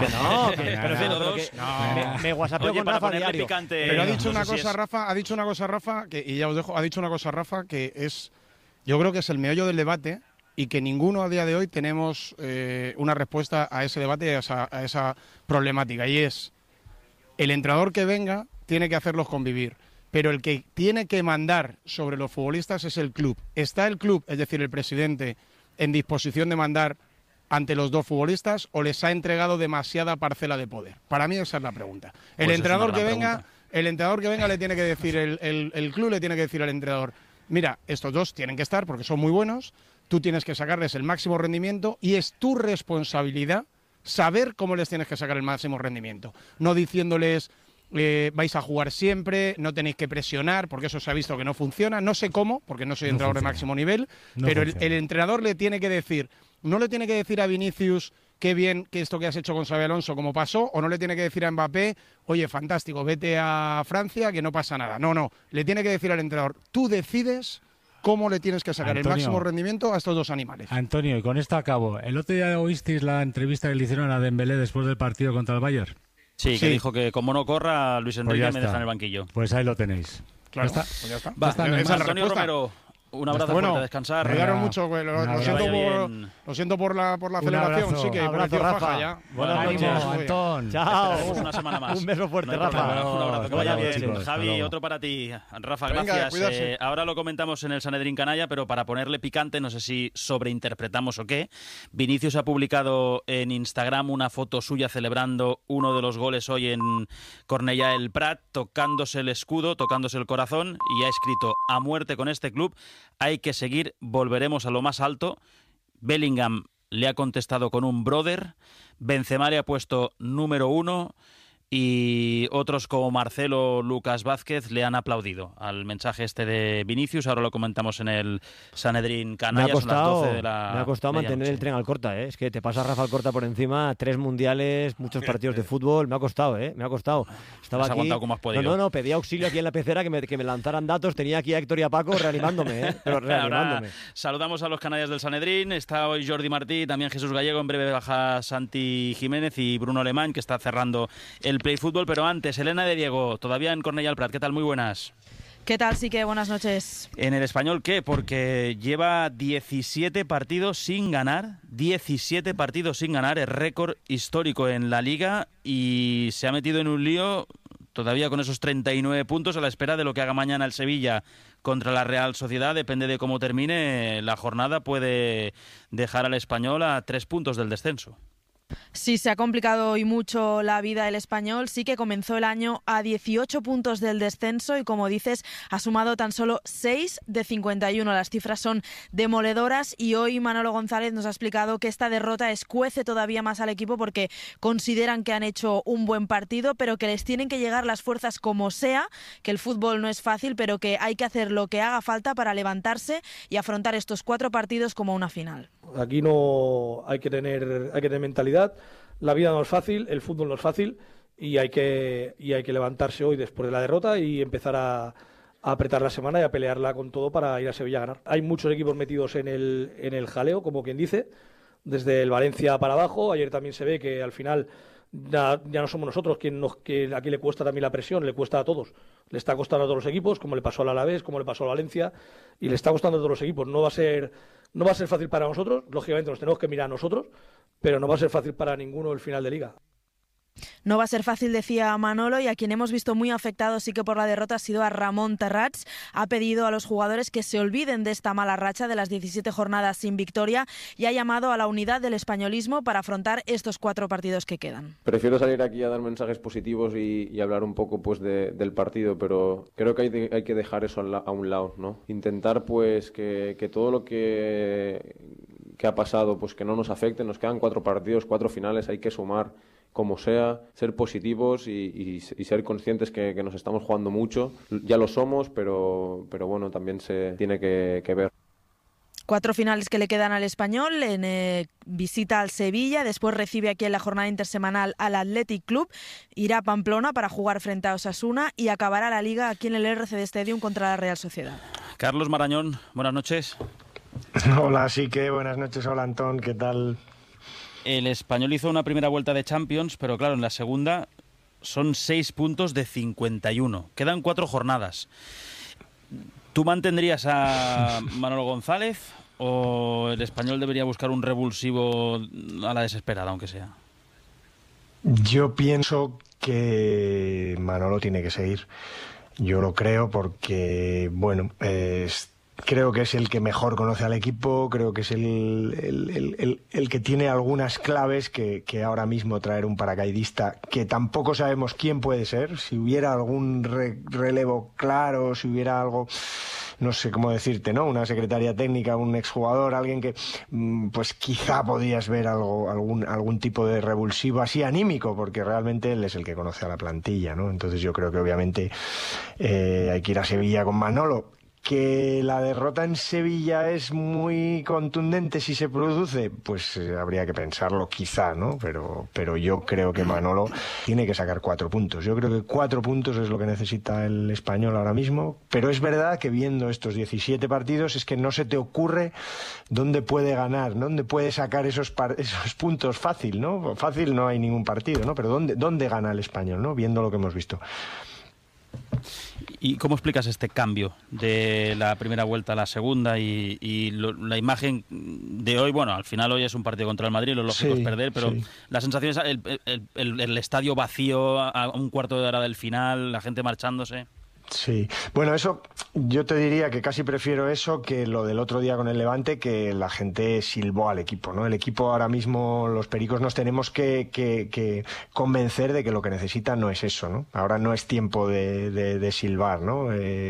S2: Me whatsappeo con Rafa diario.
S8: Pero ha dicho una cosa Rafa, y ya os dejo, ha dicho una cosa Rafa que es, yo creo que es el meollo del debate y que ninguno a día de hoy tenemos una respuesta a ese debate y a esa problemática. Y es, el entrenador que venga tiene que hacerlos convivir, pero el que tiene que mandar sobre los futbolistas es el club. ¿Está el club, es decir, el presidente, en disposición de mandar ante los dos futbolistas o les ha entregado demasiada parcela de poder? Para mí esa es la pregunta. El entrenador que venga le tiene que decir, el club le tiene que decir al entrenador, mira, estos dos tienen que estar porque son muy buenos, tú tienes que sacarles el máximo rendimiento y es tu responsabilidad saber cómo les tienes que sacar el máximo rendimiento. No diciéndoles, vais a jugar siempre, no tenéis que presionar, porque eso se ha visto que no funciona. No sé cómo, porque no soy entrenador de máximo nivel, pero el entrenador le tiene que decir, no le tiene que decir a Vinicius, qué bien que esto que has hecho con Xabi Alonso como pasó, o no le tiene que decir a Mbappé, oye, fantástico, vete a Francia, que no pasa nada. No, le tiene que decir al entrenador, tú decides cómo le tienes que sacar el máximo rendimiento a estos dos animales.
S9: Antonio, y con esto acabo. ¿El otro día oísteis la entrevista que le hicieron a Dembélé después del partido contra el Bayern?
S1: Sí, que dijo que como no corra, Luis Enrique me deja en el banquillo.
S9: Pues ahí lo tenéis.
S8: Claro,
S9: ¿Ya está?
S8: Pues ya está.
S1: Antonio Romero, Un abrazo
S8: bueno,
S1: fuerte, a descansar.
S8: Me ayudaron mucho, lo siento por la aceleración,
S2: abrazo,
S8: sí que
S2: abrazo, Rafa.
S8: faja ya.
S2: Buenas noches,
S1: Antón.
S2: Chao.
S1: Una semana más.
S2: Un beso fuerte,
S1: No hay
S2: Rafa.
S1: problema. Un abrazo, que vaya bien.
S9: chicos,
S1: Javi, otro para ti. Rafa,
S8: Venga,
S1: gracias.
S8: cuidarse.
S1: Ahora lo comentamos en el Sanedrín Canalla, pero para ponerle picante, no sé si sobreinterpretamos o qué. Vinicius ha publicado en Instagram una foto suya celebrando uno de los goles hoy en Cornellà el Prat, tocándose el escudo, tocándose el corazón, y ha escrito: a muerte con este club, hay que seguir, volveremos a lo más alto. Bellingham le ha contestado con un brother, Benzema le ha puesto número 1 y otros como Marcelo, Lucas Vázquez le han aplaudido al mensaje este de Vinicius. Ahora lo comentamos en el Sanedrín Canalla. Son las 12 de la
S2: me ha costado mantener
S1: medianoche.
S2: el tren al Corta, ¿eh? Es que te pasa Rafa Alcorta por encima, 3 mundiales, muchos partidos de fútbol, me ha costado, me ha costado. Estaba
S1: Has
S2: aquí,
S1: aguantado como has podido.
S2: No, pedía auxilio aquí en la pecera que me lanzaran datos, tenía aquí a Héctor y a Paco reanimándome, pero reanimándome.
S1: Ahora saludamos a los canallas del Sanedrín. Está hoy Jordi Martí, también Jesús Gallego, en breve baja Santi Jiménez y Bruno Alemán, que está cerrando el Play Fútbol, pero antes Elena de Diego, todavía en Cornellà el Prat. ¿Qué tal? Muy buenas.
S10: ¿Qué tal? Sí que buenas noches.
S1: ¿En el Español qué? Porque lleva 17 partidos sin ganar. 17 partidos sin ganar, es récord histórico en la Liga y se ha metido en un lío todavía con esos 39 puntos a la espera de lo que haga mañana el Sevilla contra la Real Sociedad. Depende de cómo termine la jornada, puede dejar al Español a 3 puntos del descenso.
S10: Sí, se ha complicado hoy mucho la vida el Español. Sí que comenzó el año a 18 puntos del descenso y, como dices, ha sumado tan solo 6 de 51. Las cifras son demoledoras y hoy Manolo González nos ha explicado que esta derrota escuece todavía más al equipo porque consideran que han hecho un buen partido, pero que les tienen que llegar las fuerzas como sea, que el fútbol no es fácil, pero que hay que hacer lo que haga falta para levantarse y afrontar estos 4 partidos como una final.
S11: Aquí no hay que tener mentalidad. La vida no es fácil, el fútbol no es fácil y hay que levantarse hoy después de la derrota y empezar a apretar la semana y a pelearla con todo para ir a Sevilla a ganar. Hay muchos equipos metidos en el jaleo, como quien dice, desde el Valencia para abajo. Ayer también se ve que al final ya no somos nosotros que aquí le cuesta también la presión, le cuesta a todos. Le está costando a todos los equipos, como le pasó al Alavés, como le pasó al Valencia, y le está costando a todos los equipos. No va a ser fácil para nosotros, lógicamente nos tenemos que mirar a nosotros, pero no va a ser fácil para ninguno el final de Liga.
S10: No va a ser fácil, decía Manolo, y a quien hemos visto muy afectado sí que por la derrota ha sido a Ramón Terrats. Ha pedido a los jugadores que se olviden de esta mala racha de las 17 jornadas sin victoria y ha llamado a la unidad del españolismo para afrontar estos 4 partidos que quedan.
S12: Prefiero salir aquí a dar mensajes positivos y hablar un poco pues del partido, pero creo que hay que dejar eso a un lado, ¿no? Intentar pues que todo lo que ha pasado pues que no nos afecte. Nos quedan 4 partidos, 4 finales, hay que sumar como sea, ser positivos y ser conscientes que nos estamos jugando mucho. Ya lo somos, pero bueno, también se tiene que ver.
S10: 4 finales que le quedan al Español, en visita al Sevilla, después recibe aquí en la jornada intersemanal al Athletic Club, irá a Pamplona para jugar frente a Osasuna y acabará la Liga aquí en el RCD Stadium contra la Real Sociedad.
S1: Carlos Marañón, buenas noches.
S13: Hola, sí que buenas noches. Hola, Antón, ¿qué tal?
S1: El Español hizo una primera vuelta de Champions, pero claro, en la segunda son 6 puntos de 51. Quedan 4 jornadas. ¿Tú mantendrías a Manolo González o el Español debería buscar un revulsivo a la desesperada, aunque sea?
S13: Yo pienso que Manolo tiene que seguir. Yo lo creo porque, bueno, creo que es el que mejor conoce al equipo, creo que es el que tiene algunas claves que ahora mismo traer un paracaidista que tampoco sabemos quién puede ser. Si hubiera algún relevo claro, si hubiera algo, no sé cómo decirte, ¿no? Una secretaria técnica, un exjugador, alguien que pues quizá podías ver algún tipo de revulsivo así anímico, porque realmente él es el que conoce a la plantilla, ¿no? Entonces yo creo que obviamente hay que ir a Sevilla con Manolo. Que la derrota en Sevilla es muy contundente si se produce, pues habría que pensarlo quizá, ¿no? Pero yo creo que Manolo tiene que sacar 4 puntos. Yo creo que 4 puntos es lo que necesita el Español ahora mismo, pero es verdad que viendo estos 17 partidos es que no se te ocurre dónde puede ganar, dónde puede sacar esos puntos fácil, ¿no? Fácil no hay ningún partido, ¿no? Pero dónde gana el Español, ¿no? Viendo lo que hemos visto.
S1: ¿Y cómo explicas este cambio de la primera vuelta a la segunda y la imagen de hoy? Bueno, al final hoy es un partido contra el Madrid, lo lógico es perder, pero la sensación es el estadio vacío a un cuarto de hora del final, la gente marchándose.
S13: Sí, bueno, eso yo te diría que casi prefiero eso que lo del otro día con el Levante, que la gente silbó al equipo, ¿no? El equipo ahora mismo, los pericos, nos tenemos que convencer de que lo que necesita no es eso, ¿no? Ahora no es tiempo de silbar, ¿no?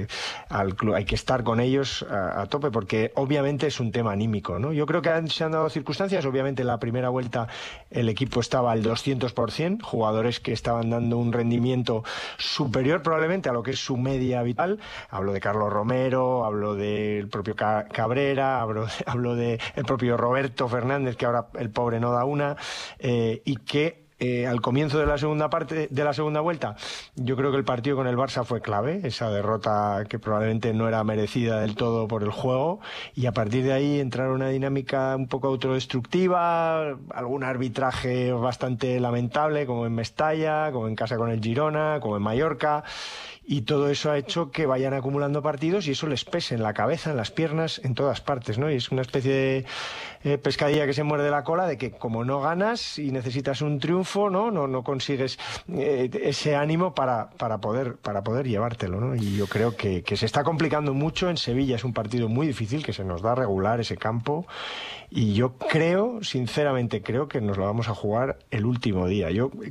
S13: Al club hay que estar con ellos a tope, porque obviamente es un tema anímico, ¿no? Yo creo que se han dado circunstancias, obviamente en la primera vuelta el equipo estaba al 200%, jugadores que estaban dando un rendimiento superior probablemente a lo que es su media habitual. Hablo de Carlos Romero, hablo del propio Cabrera, hablo de el propio Roberto Fernández, que ahora el pobre no da una, y que al comienzo de la segunda parte de la segunda vuelta, yo creo que el partido con el Barça fue clave, esa derrota que probablemente no era merecida del todo por el juego, y a partir de ahí entrar una dinámica un poco autodestructiva, algún arbitraje bastante lamentable, como en Mestalla, como en casa con el Girona, como en Mallorca. Y todo eso ha hecho que vayan acumulando partidos y eso les pese en la cabeza, en las piernas, en todas partes, ¿no? Y es una especie de pescadilla que se muerde la cola, de que como no ganas y necesitas un triunfo, no consigues ese ánimo para poder llevártelo, ¿no? Y yo creo que se está complicando mucho. En Sevilla es un partido muy difícil, que se nos da regular ese campo, y yo sinceramente creo que nos lo vamos a jugar el último día.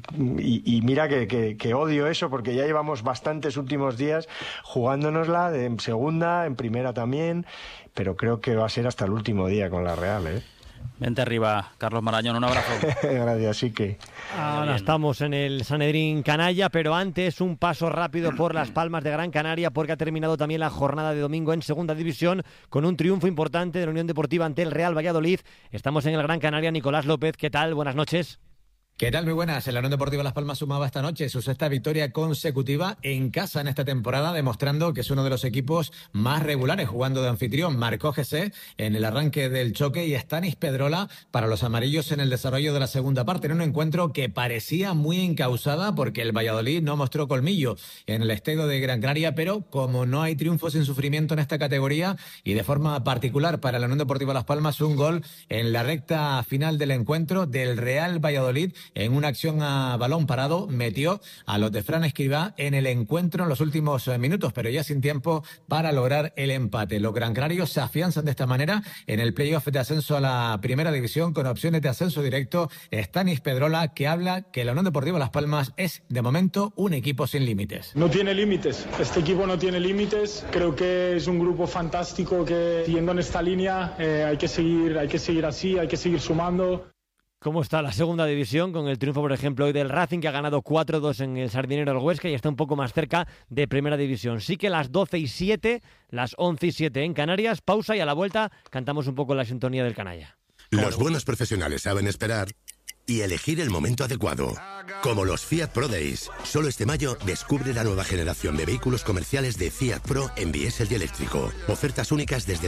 S13: Y mira que odio eso, porque ya llevamos bastantes últimos días jugándonosla en segunda, en primera también, pero creo que va a ser hasta el último día con la Real, ¿eh?
S1: Vente arriba, Carlos Marañón, un abrazo.
S13: Gracias, sí que.
S2: Ahora estamos en el Sanedrín Canalla, pero antes un paso rápido por Las Palmas de Gran Canaria, porque ha terminado también la jornada de domingo en Segunda División con un triunfo importante de la Unión Deportiva ante el Real Valladolid. Estamos en el Gran Canaria. Nicolás López, ¿qué tal? Buenas noches.
S14: ¿Qué tal? Muy buenas. El Unión Deportiva Las Palmas sumaba esta noche su sexta victoria consecutiva en casa en esta temporada, demostrando que es uno de los equipos más regulares jugando de anfitrión. Marcó José en el arranque del choque y Stanis Pedrola para los amarillos en el desarrollo de la segunda parte, en un encuentro que parecía muy encausada porque el Valladolid no mostró colmillo en el estadio de Gran Canaria, pero como no hay triunfos sin sufrimiento en esta categoría y de forma particular para la Unión Deportiva Las Palmas, un gol en la recta final del encuentro del Real Valladolid en una acción a balón parado, metió a los de Fran Escribá en el encuentro en los últimos minutos, pero ya sin tiempo para lograr el empate. Los gran canarios se afianzan de esta manera en el playoff de ascenso a la primera división con opciones de ascenso directo. Stanis Pedrola, que habla que la Unión Deportiva Las Palmas es de momento un equipo sin límites.
S15: No tiene límites, este equipo no tiene límites, creo que es un grupo fantástico que siguiendo en esta línea hay que seguir así, hay que seguir sumando.
S2: ¿Cómo está la segunda división con el triunfo, por ejemplo, hoy del Racing, que ha ganado 4-2 en el Sardinero del Huesca y está un poco más cerca de primera división? Sí que las 12:07, las 11:07 en Canarias. Pausa y a la vuelta cantamos un poco la sintonía del canalla.
S16: Los buenos profesionales saben esperar y elegir el momento adecuado. Como los Fiat Pro Days. Solo este mayo descubre la nueva generación de vehículos comerciales de Fiat Pro en diésel y eléctrico. Ofertas únicas desde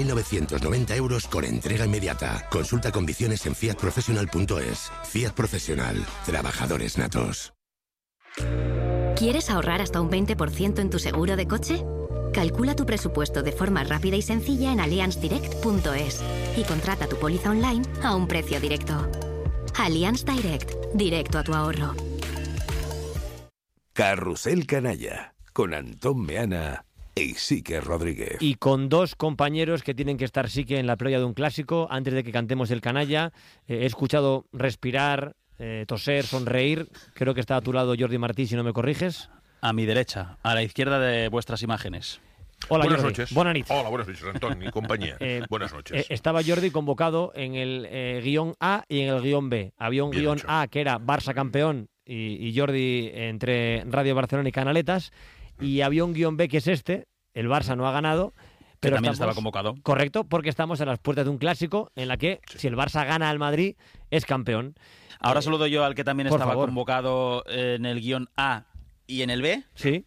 S16: 17.990 euros con entrega inmediata. Consulta condiciones en fiatprofessional.es. Fiat Profesional. Trabajadores natos.
S17: ¿Quieres ahorrar hasta un 20% en tu seguro de coche? Calcula tu presupuesto de forma rápida y sencilla en allianzdirect.es y contrata tu póliza online a un precio directo. Allianz Direct, directo a tu ahorro.
S18: Carrusel Canalla, con Antón Meana e Isique Rodríguez.
S2: Y con dos compañeros que tienen que estar sí que en la playa de un clásico, antes de que cantemos el canalla. He escuchado respirar, toser, sonreír. Creo que está a tu lado Jordi Martí, si no me corriges.
S1: A mi derecha, a la izquierda de vuestras imágenes.
S2: Hola,
S19: buenas
S2: Jordi.
S19: noches.
S2: Buenas noches.
S19: Hola, buenas noches, Antón y compañía. Buenas noches.
S2: Estaba Jordi convocado en el guión A y en el guión B. Había un guión A que era Barça campeón y Jordi entre Radio Barcelona y Canaletas. Y había un guión B que es este, el Barça no ha ganado. Pero
S1: también estaba convocado.
S2: Correcto, porque estamos a las puertas de un clásico en la que si el Barça gana al Madrid es campeón.
S1: Ahora saludo yo al que también
S2: por
S1: estaba
S2: favor.
S1: convocado en el guión A y en el B.
S2: Sí.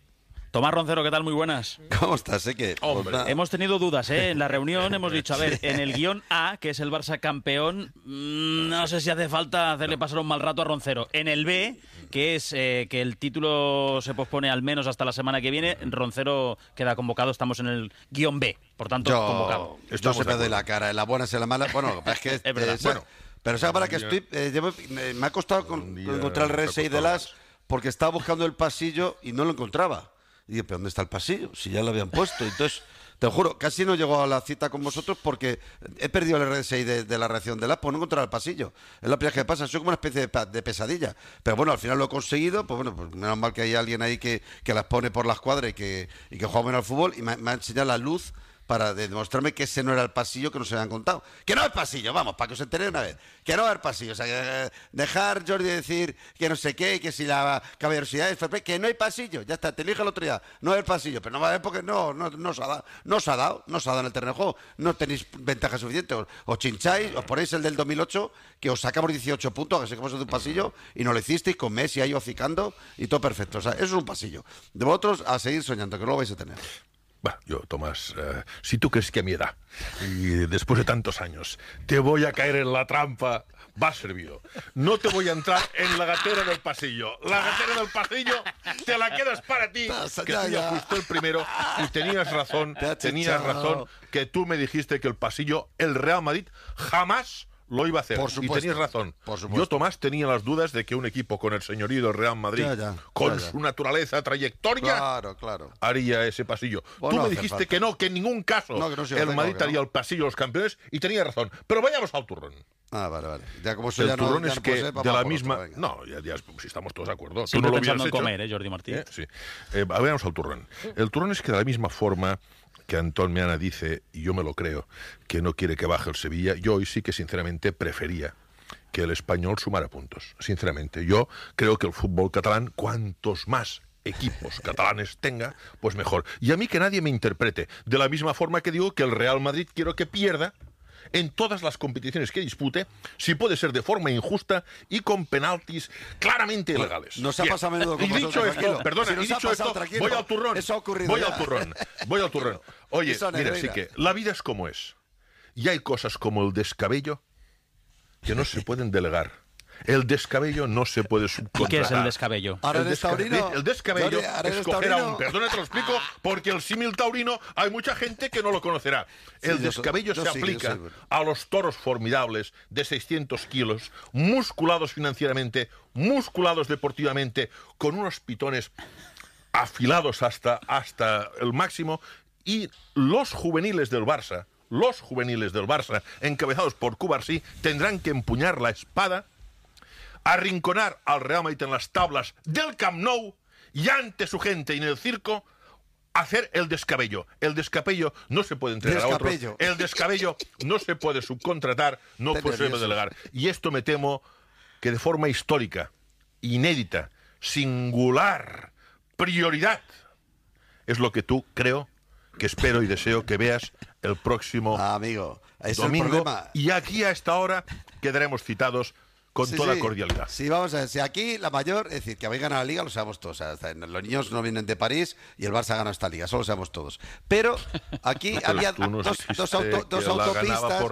S1: Tomás Roncero, ¿qué tal? Muy buenas.
S20: ¿Cómo estás?
S1: Hemos tenido dudas, ¿eh? En la reunión hemos dicho, a ver, en el guión A, que es el Barça campeón, no sé si hace falta hacerle pasar un mal rato a Roncero. En el B, que es que el título se pospone al menos hasta la semana que viene, Roncero queda convocado, estamos en el guión B, por tanto, convocado.
S20: Yo siempre doy la cara, en la buena, en la mala. Bueno, es que...
S1: es verdad.
S20: Bueno, pero ¿sabes para qué estoy? Me ha costado encontrar el RSI de las... porque estaba buscando el pasillo y no lo encontraba. Y dije, ¿pero dónde está el pasillo? Si ya lo habían puesto. Entonces, te lo juro, casi no llego a la cita con vosotros porque he perdido el RSI de la reacción del app por no encontrar el pasillo. Es la primera vez que pasa. Soy como una especie de pesadilla. Pero bueno, al final lo he conseguido. Pues bueno, pues menos mal que hay alguien ahí que las pone por la escuadra y que juega bien al fútbol y me ha enseñado la luz para demostrarme que ese no era el pasillo que nos habían contado. Que no es pasillo, vamos, para que os enteréis una vez. Que no es el pasillo. O sea, dejar, Jordi, decir que no sé qué, que si la caballerosidad es fair play, que no hay pasillo. Ya está, te elige la autoridad. No es el pasillo, pero no va a haber porque no os ha dado en el terreno de juego. No tenéis ventaja suficiente. Os chincháis, os ponéis el del 2008, que os sacamos 18 puntos, que sé que vos es de un pasillo, y no lo hicisteis con Messi ahí hocicando, y todo perfecto. O sea, eso es un pasillo. De vosotros, a seguir soñando, que no lo vais a tener.
S19: Bueno, yo, Tomás, si tú crees que a mi edad, y después de tantos años, te voy a caer en la trampa, va servido. No te voy a entrar en la gatera del pasillo. La gatera del pasillo te la quedas para ti, que tú ya fuiste el primero, y tenías razón, que tú me dijiste que el pasillo, el Real Madrid, jamás lo iba a hacer.
S20: Por supuesto,
S19: y tenías razón. Yo, Tomás, tenía las dudas de que un equipo con el señorío del Real Madrid, con su naturaleza, trayectoria, haría ese pasillo.
S20: Bueno,
S19: tú me dijiste que no, que en ningún caso el Madrid haría el pasillo de los campeones, y tenías razón. Pero vayamos al turrón.
S20: Vale. Ya como eso
S19: el
S20: ya
S19: turrón
S20: no,
S19: es
S20: ya
S19: que
S20: no
S19: de la misma... No, ya si estamos todos de acuerdo.
S1: Siempre
S19: tú no lo
S1: pensando en
S19: hecho.
S1: comer, Jordi Martín.
S19: Sí. Vayamos al turrón. El turrón es que de la misma forma que Antón Meana dice, y yo me lo creo, que no quiere que baje el Sevilla, yo hoy sí que sinceramente prefería que el Español sumara puntos. Sinceramente, yo creo que el fútbol catalán, cuantos más equipos catalanes tenga, pues mejor. Y a mí que nadie me interprete. De la misma forma que digo que el Real Madrid quiero que pierda en todas las competiciones que dispute, si puede ser de forma injusta y con penaltis claramente ilegales.
S20: Nos ha pasado a menudo con
S19: y dicho esto, perdona, y dicho esto, voy al turrón.
S20: Eso ha ocurrido.
S19: Voy al turrón. Oye, mira, sí que la vida es como es. Y hay cosas como el descabello que no se pueden delegar. El descabello no se puede subcontratar.
S1: ¿Y qué es el descabello?
S19: El descabello es coger a un... Perdona, te lo explico, porque el símil taurino hay mucha gente que no lo conocerá. El descabello se aplica a los toros formidables de 600 kilos, musculados financieramente, musculados deportivamente, con unos pitones afilados hasta el máximo, y los juveniles del Barça, encabezados por Cubarsí, tendrán que empuñar la espada, arrinconar al Real Madrid en las tablas del Camp Nou y ante su gente y en el circo hacer el descabello. El descabello no se puede entregar a otros. El descabello no se puede subcontratar, no se puede delegar. Y esto me temo que de forma histórica, inédita, singular, prioridad, es lo que tú creo que espero y deseo que veas el próximo
S20: domingo.
S19: Y aquí a esta hora quedaremos citados con toda cordialidad.
S20: Sí, vamos a ver, si aquí la mayor, es decir, que habéis ganado la Liga, lo sabemos todos. O sea, los niños no vienen de París y el Barça gana esta Liga, eso lo sabemos todos. Pero aquí había dos autopistas.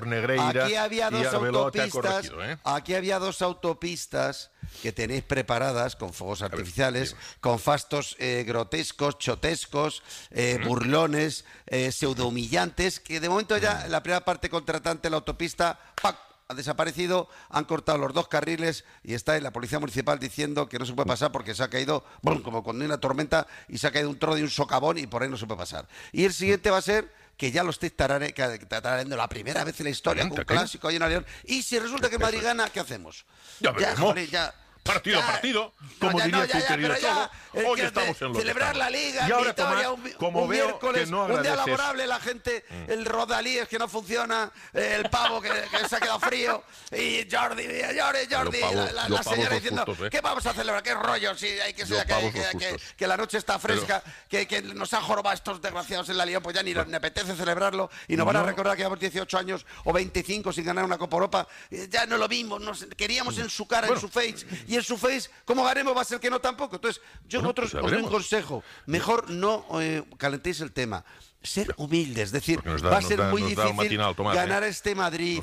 S20: Aquí había dos autopistas que tenéis preparadas con fuegos artificiales, con fastos grotescos, chotescos, burlones, pseudo-humillantes, que de momento ya en la primera parte contratante la autopista ha desaparecido, han cortado los 2 carriles y está en la policía municipal diciendo que no se puede pasar porque se ha caído, como cuando hay una tormenta y se ha caído un trozo de un socavón y por ahí no se puede pasar. Y el siguiente va a ser que ya lo estáis tarareando la primera vez en la historia, un clásico ahí en León. Y si resulta que Madrid gana, ¿qué hacemos?
S19: Ya veremos. Partido, como diría tu querido Cholo, hoy estamos en lo
S20: celebrar la Liga,
S19: y ahora,
S20: Vitoria,
S19: Tomás, como
S20: un
S19: veo
S20: miércoles,
S19: que no
S20: un día
S19: agradeces.
S20: laborable, la gente, el rodalíes que no funciona, el pavo que se ha quedado frío, y Jordi, la señora diciendo, ¿qué vamos a celebrar? ¿Qué rollo? Si hay que la noche está fresca, que nos han jorobado estos desgraciados en la Liga, pues ya ni nos apetece celebrarlo, y nos van a recordar que llevamos 18 años o 25 sin ganar una Copa Europa, ya no lo vimos, queríamos en su cara, en su face, y en su face, como ganemos, va a ser que no tampoco. Entonces, yo vosotros os doy un consejo. Mejor no calentéis el tema. Ser humildes, es decir, va a ser muy difícil ganar este Madrid.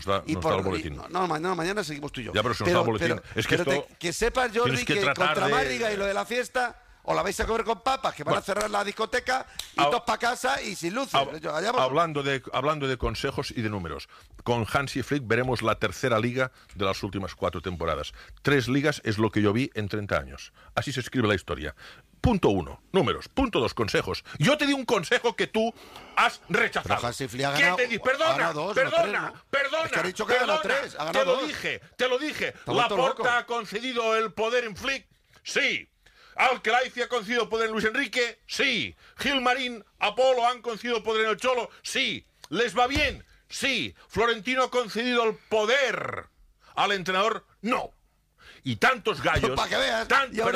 S20: Mañana seguimos tú y yo.
S19: Ya, pero si nos da el boletín. Es que,
S20: que sepas, Jordi, que contra Máriga y lo de la fiesta, os la vais a comer con papas, que van a cerrar la discoteca y todos para casa y sin luces.
S19: Hablando de consejos y de números, con Hansi Flick veremos la tercera liga de las últimas 4 temporadas. 3 ligas es lo que yo vi en 30 años. Así se escribe la historia. Punto 1, números. Punto 2, consejos. Yo te di un consejo que tú has rechazado.
S20: Pero Hansi Flick ha ganado,
S19: ¿Qué te di? Perdona.
S20: Es que ha dicho que ha ganado 3.
S19: Te lo dije. ¿Laporta ha concedido el poder en Flick? Sí. ¿Alquelaifi ha concedido poder en Luis Enrique? Sí. Gilmarín, Apolo han concedido poder en el Cholo? Sí. ¿Les va bien? Sí. ¿Florentino ha concedido el poder al entrenador? No. Y tantos gallos,
S20: para que veas,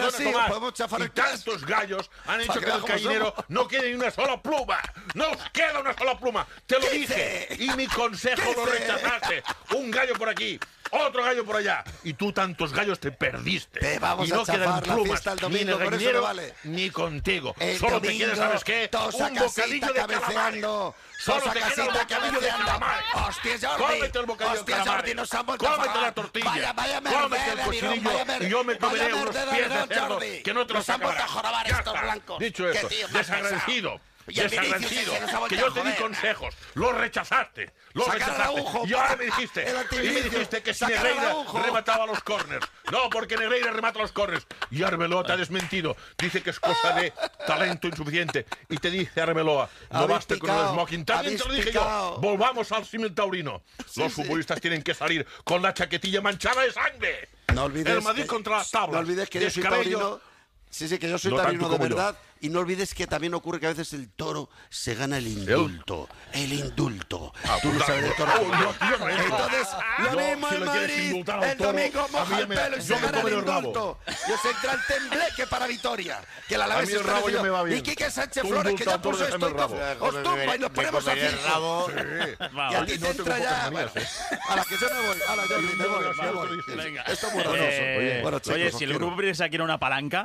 S19: tantos gallos han hecho que el gallinero no quede ni una sola pluma. No os queda una sola pluma. Te lo dije. Y mi consejo lo rechazaste. Un gallo por aquí, otro gallo por allá. Y tú tantos gallos te perdiste.
S20: Te vamos
S19: y no
S20: a chafar
S19: quedan plumas,
S20: la fiesta el domingo,
S19: ni en el
S20: por
S19: gallinero,
S20: eso no vale.
S19: ni contigo.
S20: El
S19: Solo
S20: domingo,
S19: te queda, ¿sabes qué? Un bocadillo de calamares. Solo te queda un bocadillo de calamares.
S20: Hostia, Jordi.
S19: Cómete el bocadillo de calamares. Cómete la tortilla. Cómete el cochinillo. Y yo me comeré unos pies de cerdo que no te los acabarás.
S20: Estos blancos.
S19: Dicho eso, desagradecido. Que yo te di consejos, los rechazaste. Y ahora me dijiste que si Negreira remataba los córners. No, porque Negreira remata los córners. Y Arbeloa te ha desmentido. Dice que es cosa de talento insuficiente. Y te dice Arbeloa, no basta con el smoking. También te lo dije yo. Volvamos al símil taurino. Los futbolistas tienen que salir con la chaquetilla manchada de sangre.
S20: No olvides
S19: el Madrid contra las tablas.
S20: No olvides que yo soy taurino. Sí, que yo soy taurino de verdad. Y no olvides que también ocurre que a veces el toro se gana el indulto. El indulto. Tú no sabes de toro. Entonces, lo mismo en Madrid. El domingo moja el pelo y se gana el indulto. Y os entra el tembleque para Vitoria. Que la Alavés está recibiendo. Y Quique Sánchez Flores, que ya puso esto. Os tumba y nos ponemos a circo. Y a ti te entra ya. A la que yo me voy. A la yo me voy.
S1: Venga.
S20: Esto es muy horroroso.
S1: Oye, si el grupo Prisa quiere una palanca,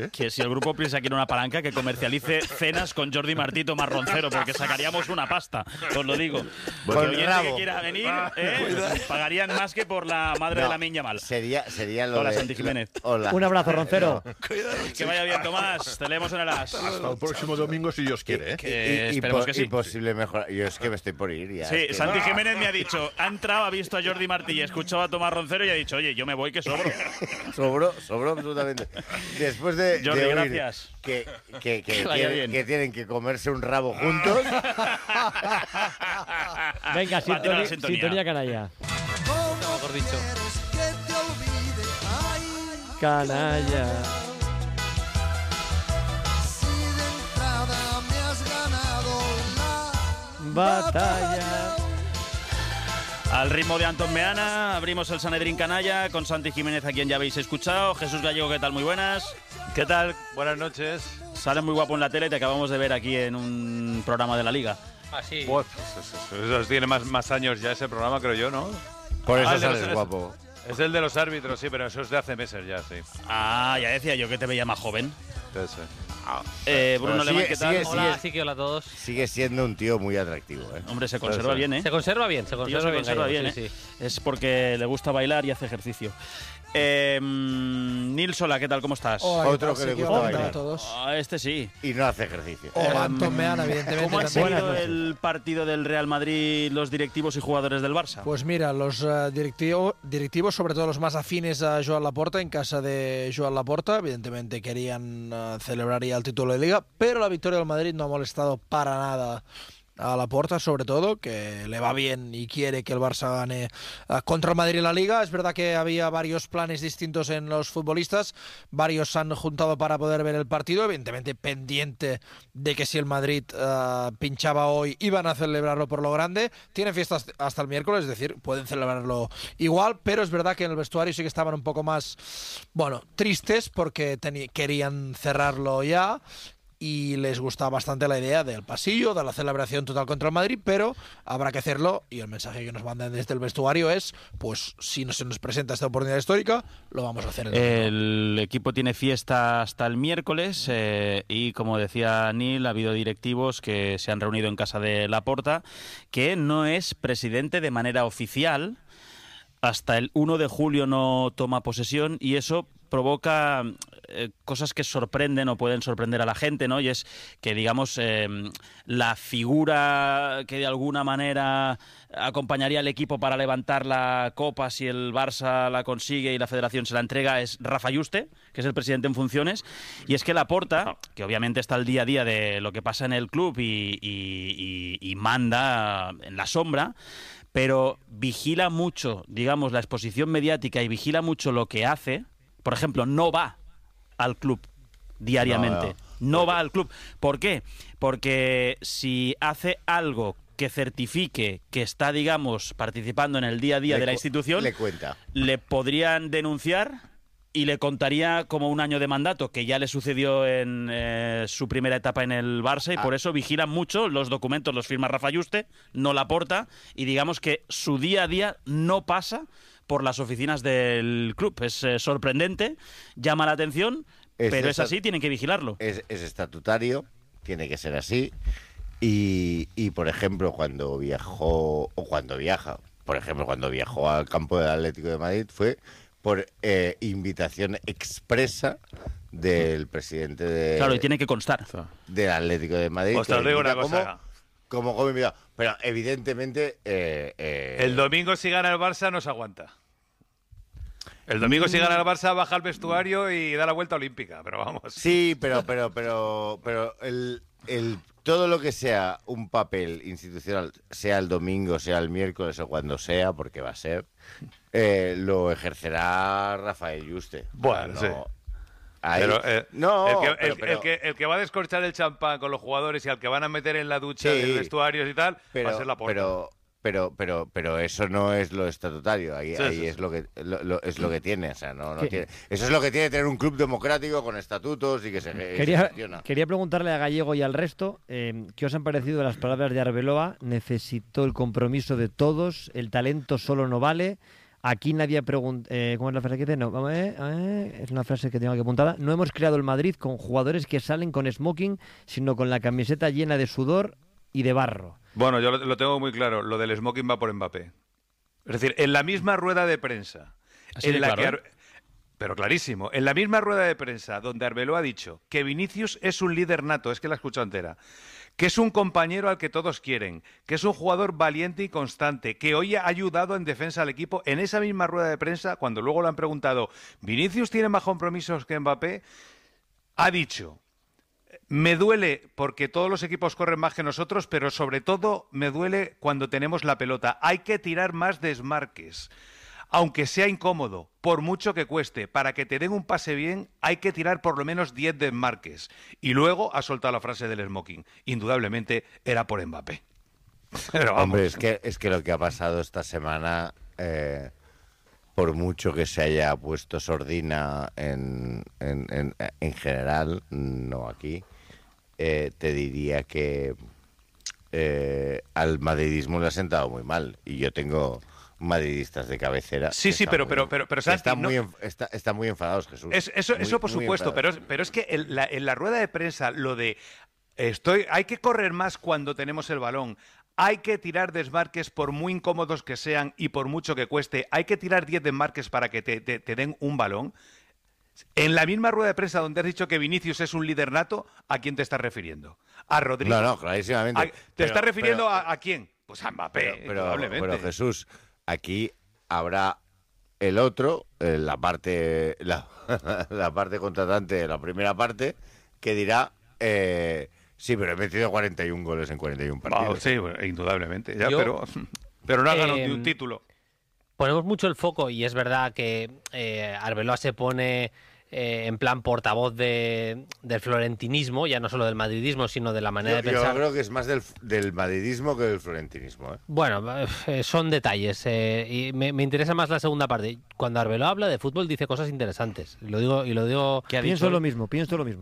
S1: que comercialice cenas con Jordi Martí y Tomás Roncero, porque sacaríamos una pasta, os lo digo. Porque el oyente que quiera venir pagarían más que por la madre de la Miña Mal.
S21: Sería lo
S1: Hola,
S21: de...
S1: Santi Jiménez.
S21: Hola.
S2: Un abrazo, Roncero.
S1: Que vaya bien, Tomás. Te leemos en el As.
S19: Hasta el próximo domingo, si Dios quiere.
S1: Esperemos que sí.
S21: Imposible mejorar. Yo es que me estoy por ir ya.
S1: Sí, Santi Jiménez me ha dicho, ha entrado, ha visto a Jordi Martí y ha escuchado a Tomás Roncero y ha dicho, oye, yo me voy que sobro.
S21: Sobró absolutamente. Después de
S1: Jordi,
S21: oír
S1: gracias.
S21: Que tienen que comerse un rabo juntos.
S2: Venga, sintonía canalla.
S1: Mejor dicho.
S2: Canalla. Batalla.
S1: Al ritmo de Antón Meana, abrimos el Sanedrín Canalla con Santi Jiménez, a quien ya habéis escuchado. Jesús Gallego, ¿qué tal? Muy buenas.
S22: ¿Qué tal? Buenas noches.
S1: Sales muy guapo en la tele y te acabamos de ver aquí en un programa de la Liga.
S22: Ah, sí. Pues, eso tiene más años ya ese programa, creo yo, ¿no?
S21: Por eso sales guapo.
S22: Es el de los árbitros, sí, pero eso es de hace meses ya, sí.
S1: Ah, ya decía yo que te veía más joven.
S22: Entonces,
S1: Bruno Alemán, ¿qué tal?
S22: Hola, sí que hola a todos.
S21: Sigue siendo un tío muy atractivo, ¿eh?
S1: Hombre, se conserva bien, ¿eh?
S22: Se conserva bien,
S1: se conserva bien, ¿eh? Sí. Es porque le gusta bailar y hace ejercicio. Nils Sola, ¿qué tal? ¿Cómo estás?
S21: Hola, otro que le gusta bailar.
S1: A todos. Este sí.
S21: Y no hace ejercicio.
S23: Antón Meana, evidentemente.
S1: ¿Cómo ha seguido el partido del Real Madrid, los directivos y jugadores del Barça?
S23: Pues mira, los directivos, sobre todo los más afines a Joan Laporta, en casa de Joan Laporta, evidentemente querían celebrar ya el título de Liga, pero la victoria del Madrid no ha molestado para nada a Laporta, sobre todo, que le va bien y quiere que el Barça gane contra el Madrid en la Liga. Es verdad que había varios planes distintos en los futbolistas, varios se han juntado para poder ver el partido, evidentemente pendiente de que si el Madrid pinchaba hoy iban a celebrarlo por lo grande. Tienen fiestas hasta el miércoles, es decir, pueden celebrarlo igual, pero es verdad que en el vestuario sí que estaban un poco más, tristes porque querían cerrarlo ya. y les gusta bastante la idea del pasillo, de la celebración total contra el Madrid, pero habrá que hacerlo, y el mensaje que nos mandan desde el vestuario es, pues si no se nos presenta esta oportunidad histórica, lo vamos a hacer.
S1: El equipo tiene fiesta hasta el miércoles y, como decía Neil, ha habido directivos que se han reunido en casa de Laporta, que no es presidente de manera oficial. Hasta el 1 de julio no toma posesión y eso provoca cosas que sorprenden o pueden sorprender a la gente, ¿no? Y es que, digamos, la figura que de alguna manera acompañaría al equipo para levantar la copa si el Barça la consigue y la Federación se la entrega es Rafa Yuste, que es el presidente en funciones. Y es que Laporta, que obviamente está al día a día de lo que pasa en el club y manda en la sombra, pero vigila mucho, digamos, la exposición mediática y vigila mucho lo que hace. Por ejemplo, no va al club diariamente. No va al club. ¿Por qué? Porque si hace algo que certifique que está, digamos, participando en el día a día de la institución, le podrían denunciar y le contaría como un año de mandato, que ya le sucedió en su primera etapa en el Barça, y por eso vigilan mucho los documentos, los firma Rafa Yuste, no Laporta, y digamos que su día a día no pasa por las oficinas del club. Es sorprendente, llama la atención, pero es así, tienen que vigilarlo.
S21: Es estatutario, tiene que ser así, y por ejemplo, cuando viajó, o cuando viaja, por ejemplo, cuando viajó al campo del Atlético de Madrid, fue por invitación expresa del presidente de...
S1: Claro, y tiene que constar.
S21: Del Atlético de Madrid.
S22: Pues te digo una cosa.
S21: Como invitado. Pero evidentemente...
S22: el domingo si gana el Barça no se aguanta. El domingo si gana el Barça baja al vestuario y da la vuelta olímpica, pero vamos.
S21: Sí, pero todo lo que sea un papel institucional, sea el domingo, sea el miércoles o cuando sea, porque va a ser, lo ejercerá Rafael Yuste.
S22: Bueno, sí.
S21: Ahí,
S22: pero,
S21: el
S22: que va a descorchar el champán con los jugadores y al que van a meter en la ducha de vestuarios y tal, va a ser Laporta.
S21: Pero eso no es lo estatutario. Ahí es lo que es lo que tiene, o sea, no tiene. Eso es lo que tiene tener un club democrático con estatutos y que se gestiona.
S2: Quería preguntarle a Gallego y al resto ¿qué os han parecido las palabras de Arbeloa? Necesitó el compromiso de todos, el talento solo no vale. Aquí nadie ha preguntado... ¿Cómo es la frase que dice? No, es una frase que tengo aquí apuntada. No hemos creado el Madrid con jugadores que salen con smoking, sino con la camiseta llena de sudor y de barro.
S22: Bueno, yo lo tengo muy claro. Lo del smoking va por Mbappé. Es decir, en la misma rueda de prensa... Pero clarísimo. En la misma rueda de prensa donde Arbeloa ha dicho que Vinicius es un líder nato, es que la escucho entera, que es un compañero al que todos quieren, que es un jugador valiente y constante, que hoy ha ayudado en defensa al equipo, en esa misma rueda de prensa, cuando luego le han preguntado, ¿Vinicius tiene más compromisos que Mbappé?, ha dicho, me duele porque todos los equipos corren más que nosotros, pero sobre todo me duele cuando tenemos la pelota. Hay que tirar más desmarques. Aunque sea incómodo, por mucho que cueste, para que te den un pase bien, hay que tirar por lo menos 10 desmarques. Y luego ha soltado la frase del smoking. Indudablemente era por Mbappé. Pero vamos.
S21: Hombre, es que lo que ha pasado esta semana, por mucho que se haya puesto sordina en general, no aquí, te diría que al madridismo le ha sentado muy mal. Y yo tengo... madridistas de cabecera.
S22: Sí, pero Santi,
S21: están muy enfadados, Jesús.
S22: Eso por supuesto, pero es que en la rueda de prensa lo de hay que correr más cuando tenemos el balón, hay que tirar desmarques por muy incómodos que sean y por mucho que cueste, hay que tirar 10 desmarques para que te den un balón. En la misma rueda de prensa donde has dicho que Vinicius es un líder nato, ¿a quién te estás refiriendo? ¿A Rodrigo?
S21: No, clarísimamente.
S22: ¿Te estás refiriendo a quién? Pues a Mbappé, probablemente.
S21: Pero Jesús, aquí habrá el otro, la parte contratante de la primera parte, que dirá, sí, pero he metido 41 goles en 41 partidos.
S22: Sí, bueno, indudablemente, ya, pero no ha ganado ni un título.
S5: Ponemos mucho el foco, y es verdad que Arbeloa se pone en plan portavoz del florentinismo, ya no solo del madridismo, sino de la manera de pensar.
S21: Yo creo que es más del madridismo que del florentinismo.
S5: Bueno, son detalles. Y me interesa más la segunda parte. Cuando Arbeloa habla de fútbol dice cosas interesantes. Lo digo.
S2: Pienso lo mismo.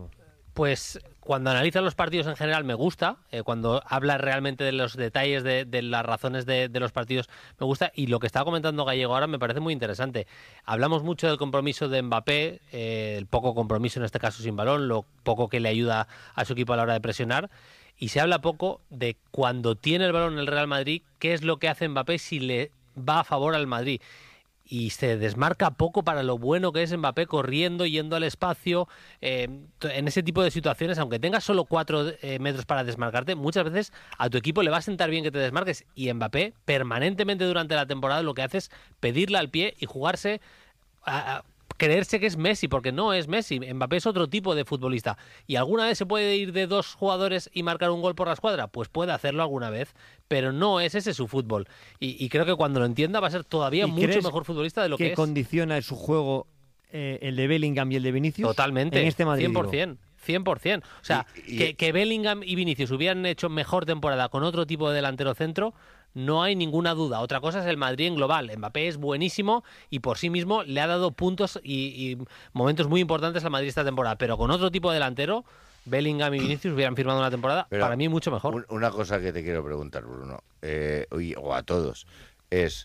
S5: Pues cuando analiza los partidos en general me gusta, cuando habla realmente de los detalles, de las razones de los partidos me gusta, y lo que estaba comentando Gallego ahora me parece muy interesante. Hablamos mucho del compromiso de Mbappé, el poco compromiso en este caso sin balón, lo poco que le ayuda a su equipo a la hora de presionar, y se habla poco de cuando tiene el balón el Real Madrid, qué es lo que hace Mbappé si le va a favor al Madrid. Y se desmarca poco para lo bueno que es Mbappé corriendo, yendo al espacio, en ese tipo de situaciones, aunque tengas solo 4 metros para desmarcarte, muchas veces a tu equipo le va a sentar bien que te desmarques, y Mbappé permanentemente durante la temporada lo que hace es pedirle al pie y jugarse a creerse que es Messi, porque no es Messi. Mbappé es otro tipo de futbolista. ¿Y alguna vez se puede ir de 2 jugadores y marcar un gol por la escuadra? Pues puede hacerlo alguna vez, pero no es ese su fútbol. Y creo que cuando lo entienda va a ser todavía mucho mejor futbolista de lo que es.
S2: ¿Que condiciona su juego el de Bellingham y el de Vinicius?
S5: Totalmente,
S2: en este Madrid,
S5: 100%. O sea, que Bellingham y Vinicius hubieran hecho mejor temporada con otro tipo de delantero centro, no hay ninguna duda. Otra cosa es el Madrid en global. Mbappé es buenísimo y por sí mismo le ha dado puntos y momentos muy importantes al Madrid esta temporada, pero con otro tipo de delantero, Bellingham y Vinicius hubieran firmado una temporada para mí mucho mejor.
S21: Una cosa que te quiero preguntar, Bruno, o a todos, es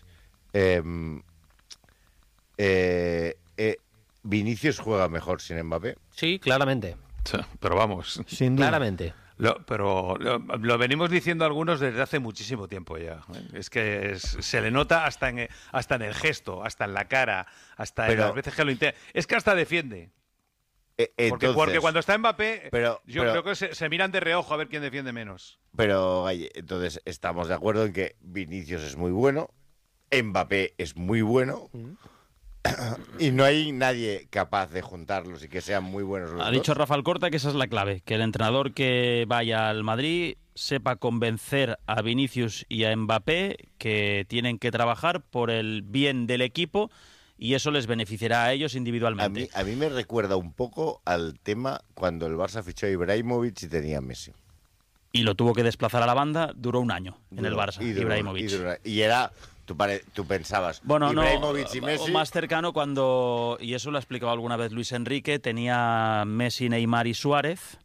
S21: ¿Vinicius juega mejor sin Mbappé?
S5: Sí, claramente.
S22: Pero vamos,
S2: sin duda.
S5: Claramente.
S22: Lo venimos diciendo algunos desde hace muchísimo tiempo ya. Es que se le nota hasta en el gesto, hasta en la cara, hasta en las veces que lo intenta. Es que hasta defiende. Porque cuando está Mbappé, yo creo que se miran de reojo a ver quién defiende menos.
S21: Pero, entonces, estamos de acuerdo en que Vinicius es muy bueno, Mbappé es muy bueno, y no hay nadie capaz de juntarlos y que sean muy buenos los dos.
S1: Ha dicho Rafa Alcorta que esa es la clave, que el entrenador que vaya al Madrid sepa convencer a Vinicius y a Mbappé que tienen que trabajar por el bien del equipo, y eso les beneficiará a ellos individualmente.
S21: A mí me recuerda un poco al tema cuando el Barça fichó a Ibrahimovic y tenía a Messi.
S1: Y lo tuvo que desplazar a la banda, duró un año en el Barça, Ibrahimovic.
S21: Y era... Tú pensabas,
S1: bueno,
S21: Ibrahimovic y Messi...
S1: O más cercano cuando, y eso lo ha explicado alguna vez Luis Enrique, tenía Messi, Neymar y Suárez,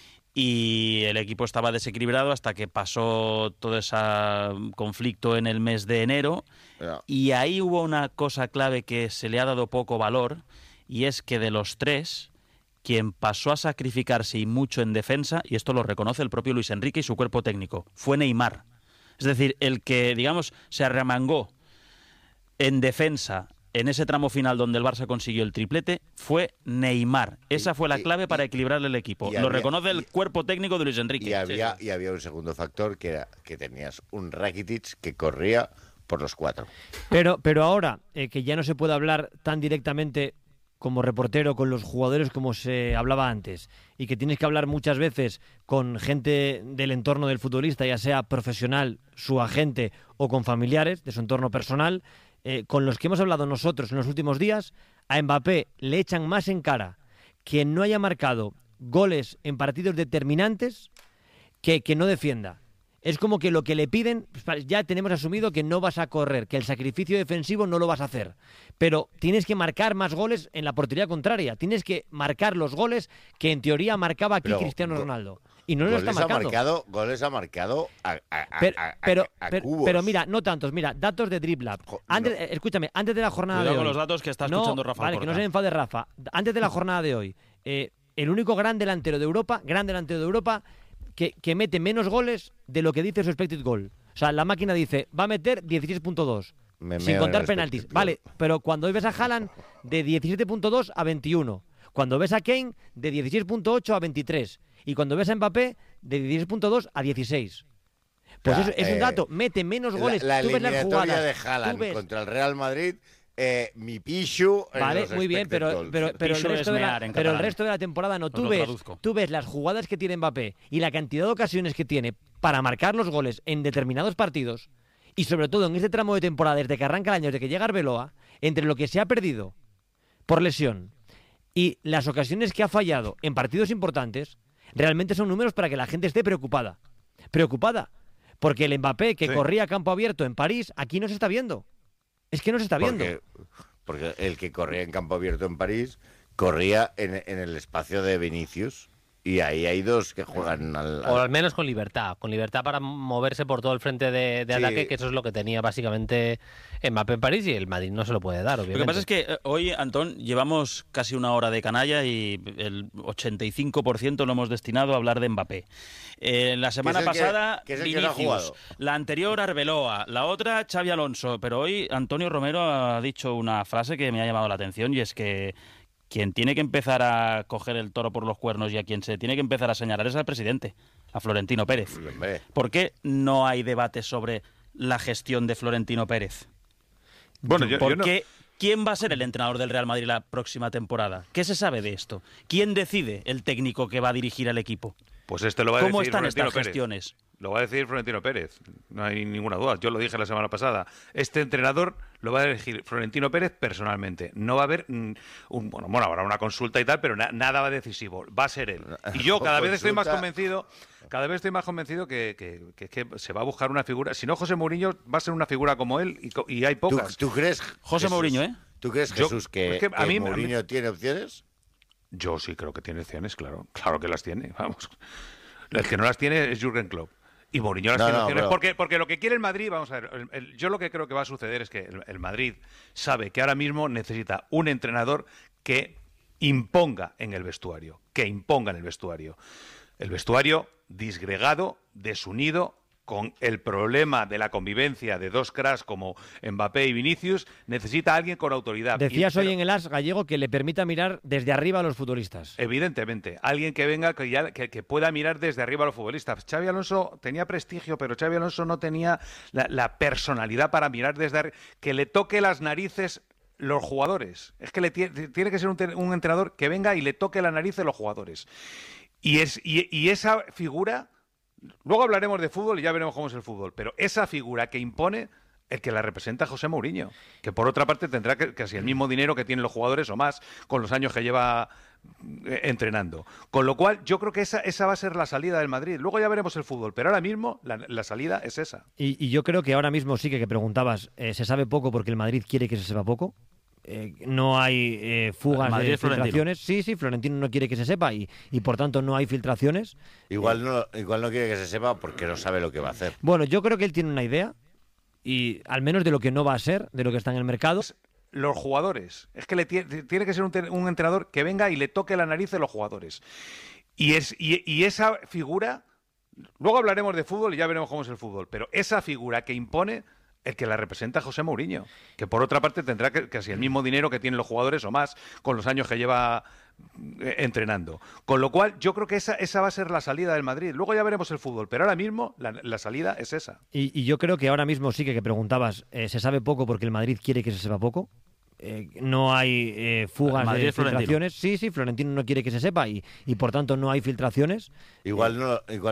S1: y el equipo estaba desequilibrado hasta que pasó todo ese conflicto en el mes de enero, y ahí hubo una cosa clave que se le ha dado poco valor, y es que de los 3, quien pasó a sacrificarse y mucho en defensa, y esto lo reconoce el propio Luis Enrique y su cuerpo técnico, fue Neymar. Es decir, el que, digamos, se arremangó en defensa en ese tramo final donde el Barça consiguió el triplete fue Neymar. Esa fue la clave para equilibrar el equipo. Lo reconoce el cuerpo técnico de Luis Enrique.
S21: Y había un segundo factor, que era que tenías un Rakitic que corría por los 4.
S2: Pero ahora, que ya no se puede hablar tan directamente como reportero con los jugadores como se hablaba antes, y que tienes que hablar muchas veces con gente del entorno del futbolista, ya sea profesional, su agente o con familiares de su entorno personal, con los que hemos hablado nosotros en los últimos días, a Mbappé le echan más en cara que no haya marcado goles en partidos determinantes que no defienda. Es como que lo que le piden, ya tenemos asumido que no vas a correr, que el sacrificio defensivo no lo vas a hacer, pero tienes que marcar más goles en la portería contraria, tienes que marcar los goles que en teoría marcaba aquí Cristiano Ronaldo, y no lo está marcando.
S21: Goles ha marcado
S2: pero mira, no tantos, mira, datos de DribLab. Escúchame, antes de la jornada
S1: Cuidado
S2: de hoy...
S1: con los datos que está escuchando Rafa.
S2: Vale, que no se enfade Rafa. Antes de la jornada de hoy, el único gran delantero de Europa, que mete menos goles de lo que dice su expected goal. O sea, la máquina dice, va a meter 16.2, sin contar penaltis. Vale, pero cuando ves a Haaland, de 17.2 a 21. Cuando ves a Kane, de 16.8 a 23. Y cuando ves a Mbappé, de 16.2 a 16. Pues eso es un dato, mete menos goles.
S21: La
S2: tú ves las
S21: eliminatoria
S2: jugadas,
S21: de Haaland contra el Real Madrid... mi Pichu...
S2: Vale, muy bien, pero el resto de la temporada no. Tú ves las jugadas que tiene Mbappé y la cantidad de ocasiones que tiene para marcar los goles en determinados partidos, y sobre todo en este tramo de temporada, desde que arranca el año, desde que llega Arbeloa, entre lo que se ha perdido por lesión y las ocasiones que ha fallado en partidos importantes, realmente son números para que la gente esté preocupada. Porque el Mbappé que corría a campo abierto en París, aquí no se está viendo. Es que no se está viendo.
S21: Porque el que corría en campo abierto en París corría en el espacio de Vinicius. Y ahí hay dos que juegan
S5: o al menos con libertad para moverse por todo el frente de ataque, que eso es lo que tenía básicamente Mbappé en París, y el Madrid no se lo puede dar, obviamente.
S1: Lo que pasa es que hoy, Antón, llevamos casi una hora de canalla y el 85% lo hemos destinado a hablar de Mbappé. La semana pasada, Vinicius, la anterior Arbeloa, la otra Xavi Alonso, pero hoy Antonio Romero ha dicho una frase que me ha llamado la atención, y es que quien tiene que empezar a coger el toro por los cuernos y a quien se tiene que empezar a señalar es al presidente, a Florentino Pérez. ¿Por qué no hay debate sobre la gestión de Florentino Pérez?
S22: Bueno,
S1: ¿Quién va a ser el entrenador del Real Madrid la próxima temporada? ¿Qué se sabe de esto? ¿Quién decide el técnico que va a dirigir al equipo?
S22: Pues lo va a decir
S1: ¿Cómo están
S22: Florentino
S1: estas
S22: Pérez.
S1: gestiones?
S22: Lo va a decir Florentino Pérez, no hay ninguna duda. Yo lo dije la semana pasada. Este entrenador lo va a elegir Florentino Pérez personalmente. No va a haber habrá una consulta y tal, pero nada decisivo. Va a ser él. Y yo cada vez estoy más convencido. Que se va a buscar una figura. Si no, José Mourinho va a ser una figura como él, y hay pocas.
S21: ¿Tú crees,
S1: José Mourinho,
S21: ¿Tú crees, Jesús, que Mourinho tiene opciones?
S22: Yo sí creo que tiene opciones, claro. Claro que las tiene, vamos. El que no las tiene es Jürgen Klopp. Y Mourinho las tiene opciones. Porque lo que quiere el Madrid, vamos a ver, yo lo que creo que va a suceder es que el Madrid sabe que ahora mismo necesita un entrenador que imponga en el vestuario. El vestuario disgregado, desunido, con el problema de la convivencia de dos cracks como Mbappé y Vinicius, necesita a alguien con autoridad.
S2: Decías hoy en el As gallego que le permita mirar desde arriba a los futbolistas.
S22: Evidentemente, alguien que venga, que pueda mirar desde arriba a los futbolistas. Xavi Alonso tenía prestigio, pero Xavi Alonso no tenía la personalidad para mirar desde arriba, que le toque las narices los jugadores. Es que tiene que ser un entrenador que venga y le toque la nariz a los jugadores. Y esa figura... Luego hablaremos de fútbol y ya veremos cómo es el fútbol, pero esa figura que impone, el que la representa José Mourinho, que por otra parte tendrá casi el mismo dinero que tienen los jugadores o más con los años que lleva entrenando. Con lo cual yo creo que esa va a ser la salida del Madrid. Luego ya veremos el fútbol, pero ahora mismo la salida es esa.
S2: Y yo creo que ahora mismo sí que preguntabas, ¿se sabe poco porque el Madrid quiere que se sepa poco? No hay fugas de filtraciones. Sí, Florentino no quiere que se sepa y por tanto no hay filtraciones.
S21: Igual no quiere que se sepa porque no sabe lo que va a hacer.
S2: Bueno, yo creo que él tiene una idea, y al menos de lo que no va a ser, de lo que está en el mercado.
S22: Los jugadores. Es que tiene que ser un entrenador que venga y le toque la nariz de los jugadores. Y esa figura... Luego hablaremos de fútbol y ya veremos cómo es el fútbol, pero esa figura que impone... El que la representa José Mourinho, que por otra parte tendrá casi el mismo dinero que tienen los jugadores o más con los años que lleva entrenando. Con lo cual yo creo que esa va a ser la salida del Madrid. Luego ya veremos el fútbol, pero ahora mismo la salida es esa.
S2: Y yo creo que ahora mismo sí que preguntabas, ¿se sabe poco porque el Madrid quiere que se sepa poco? No hay fugas de filtraciones. Sí, Florentino no quiere que se sepa y por tanto no hay filtraciones.
S21: Igual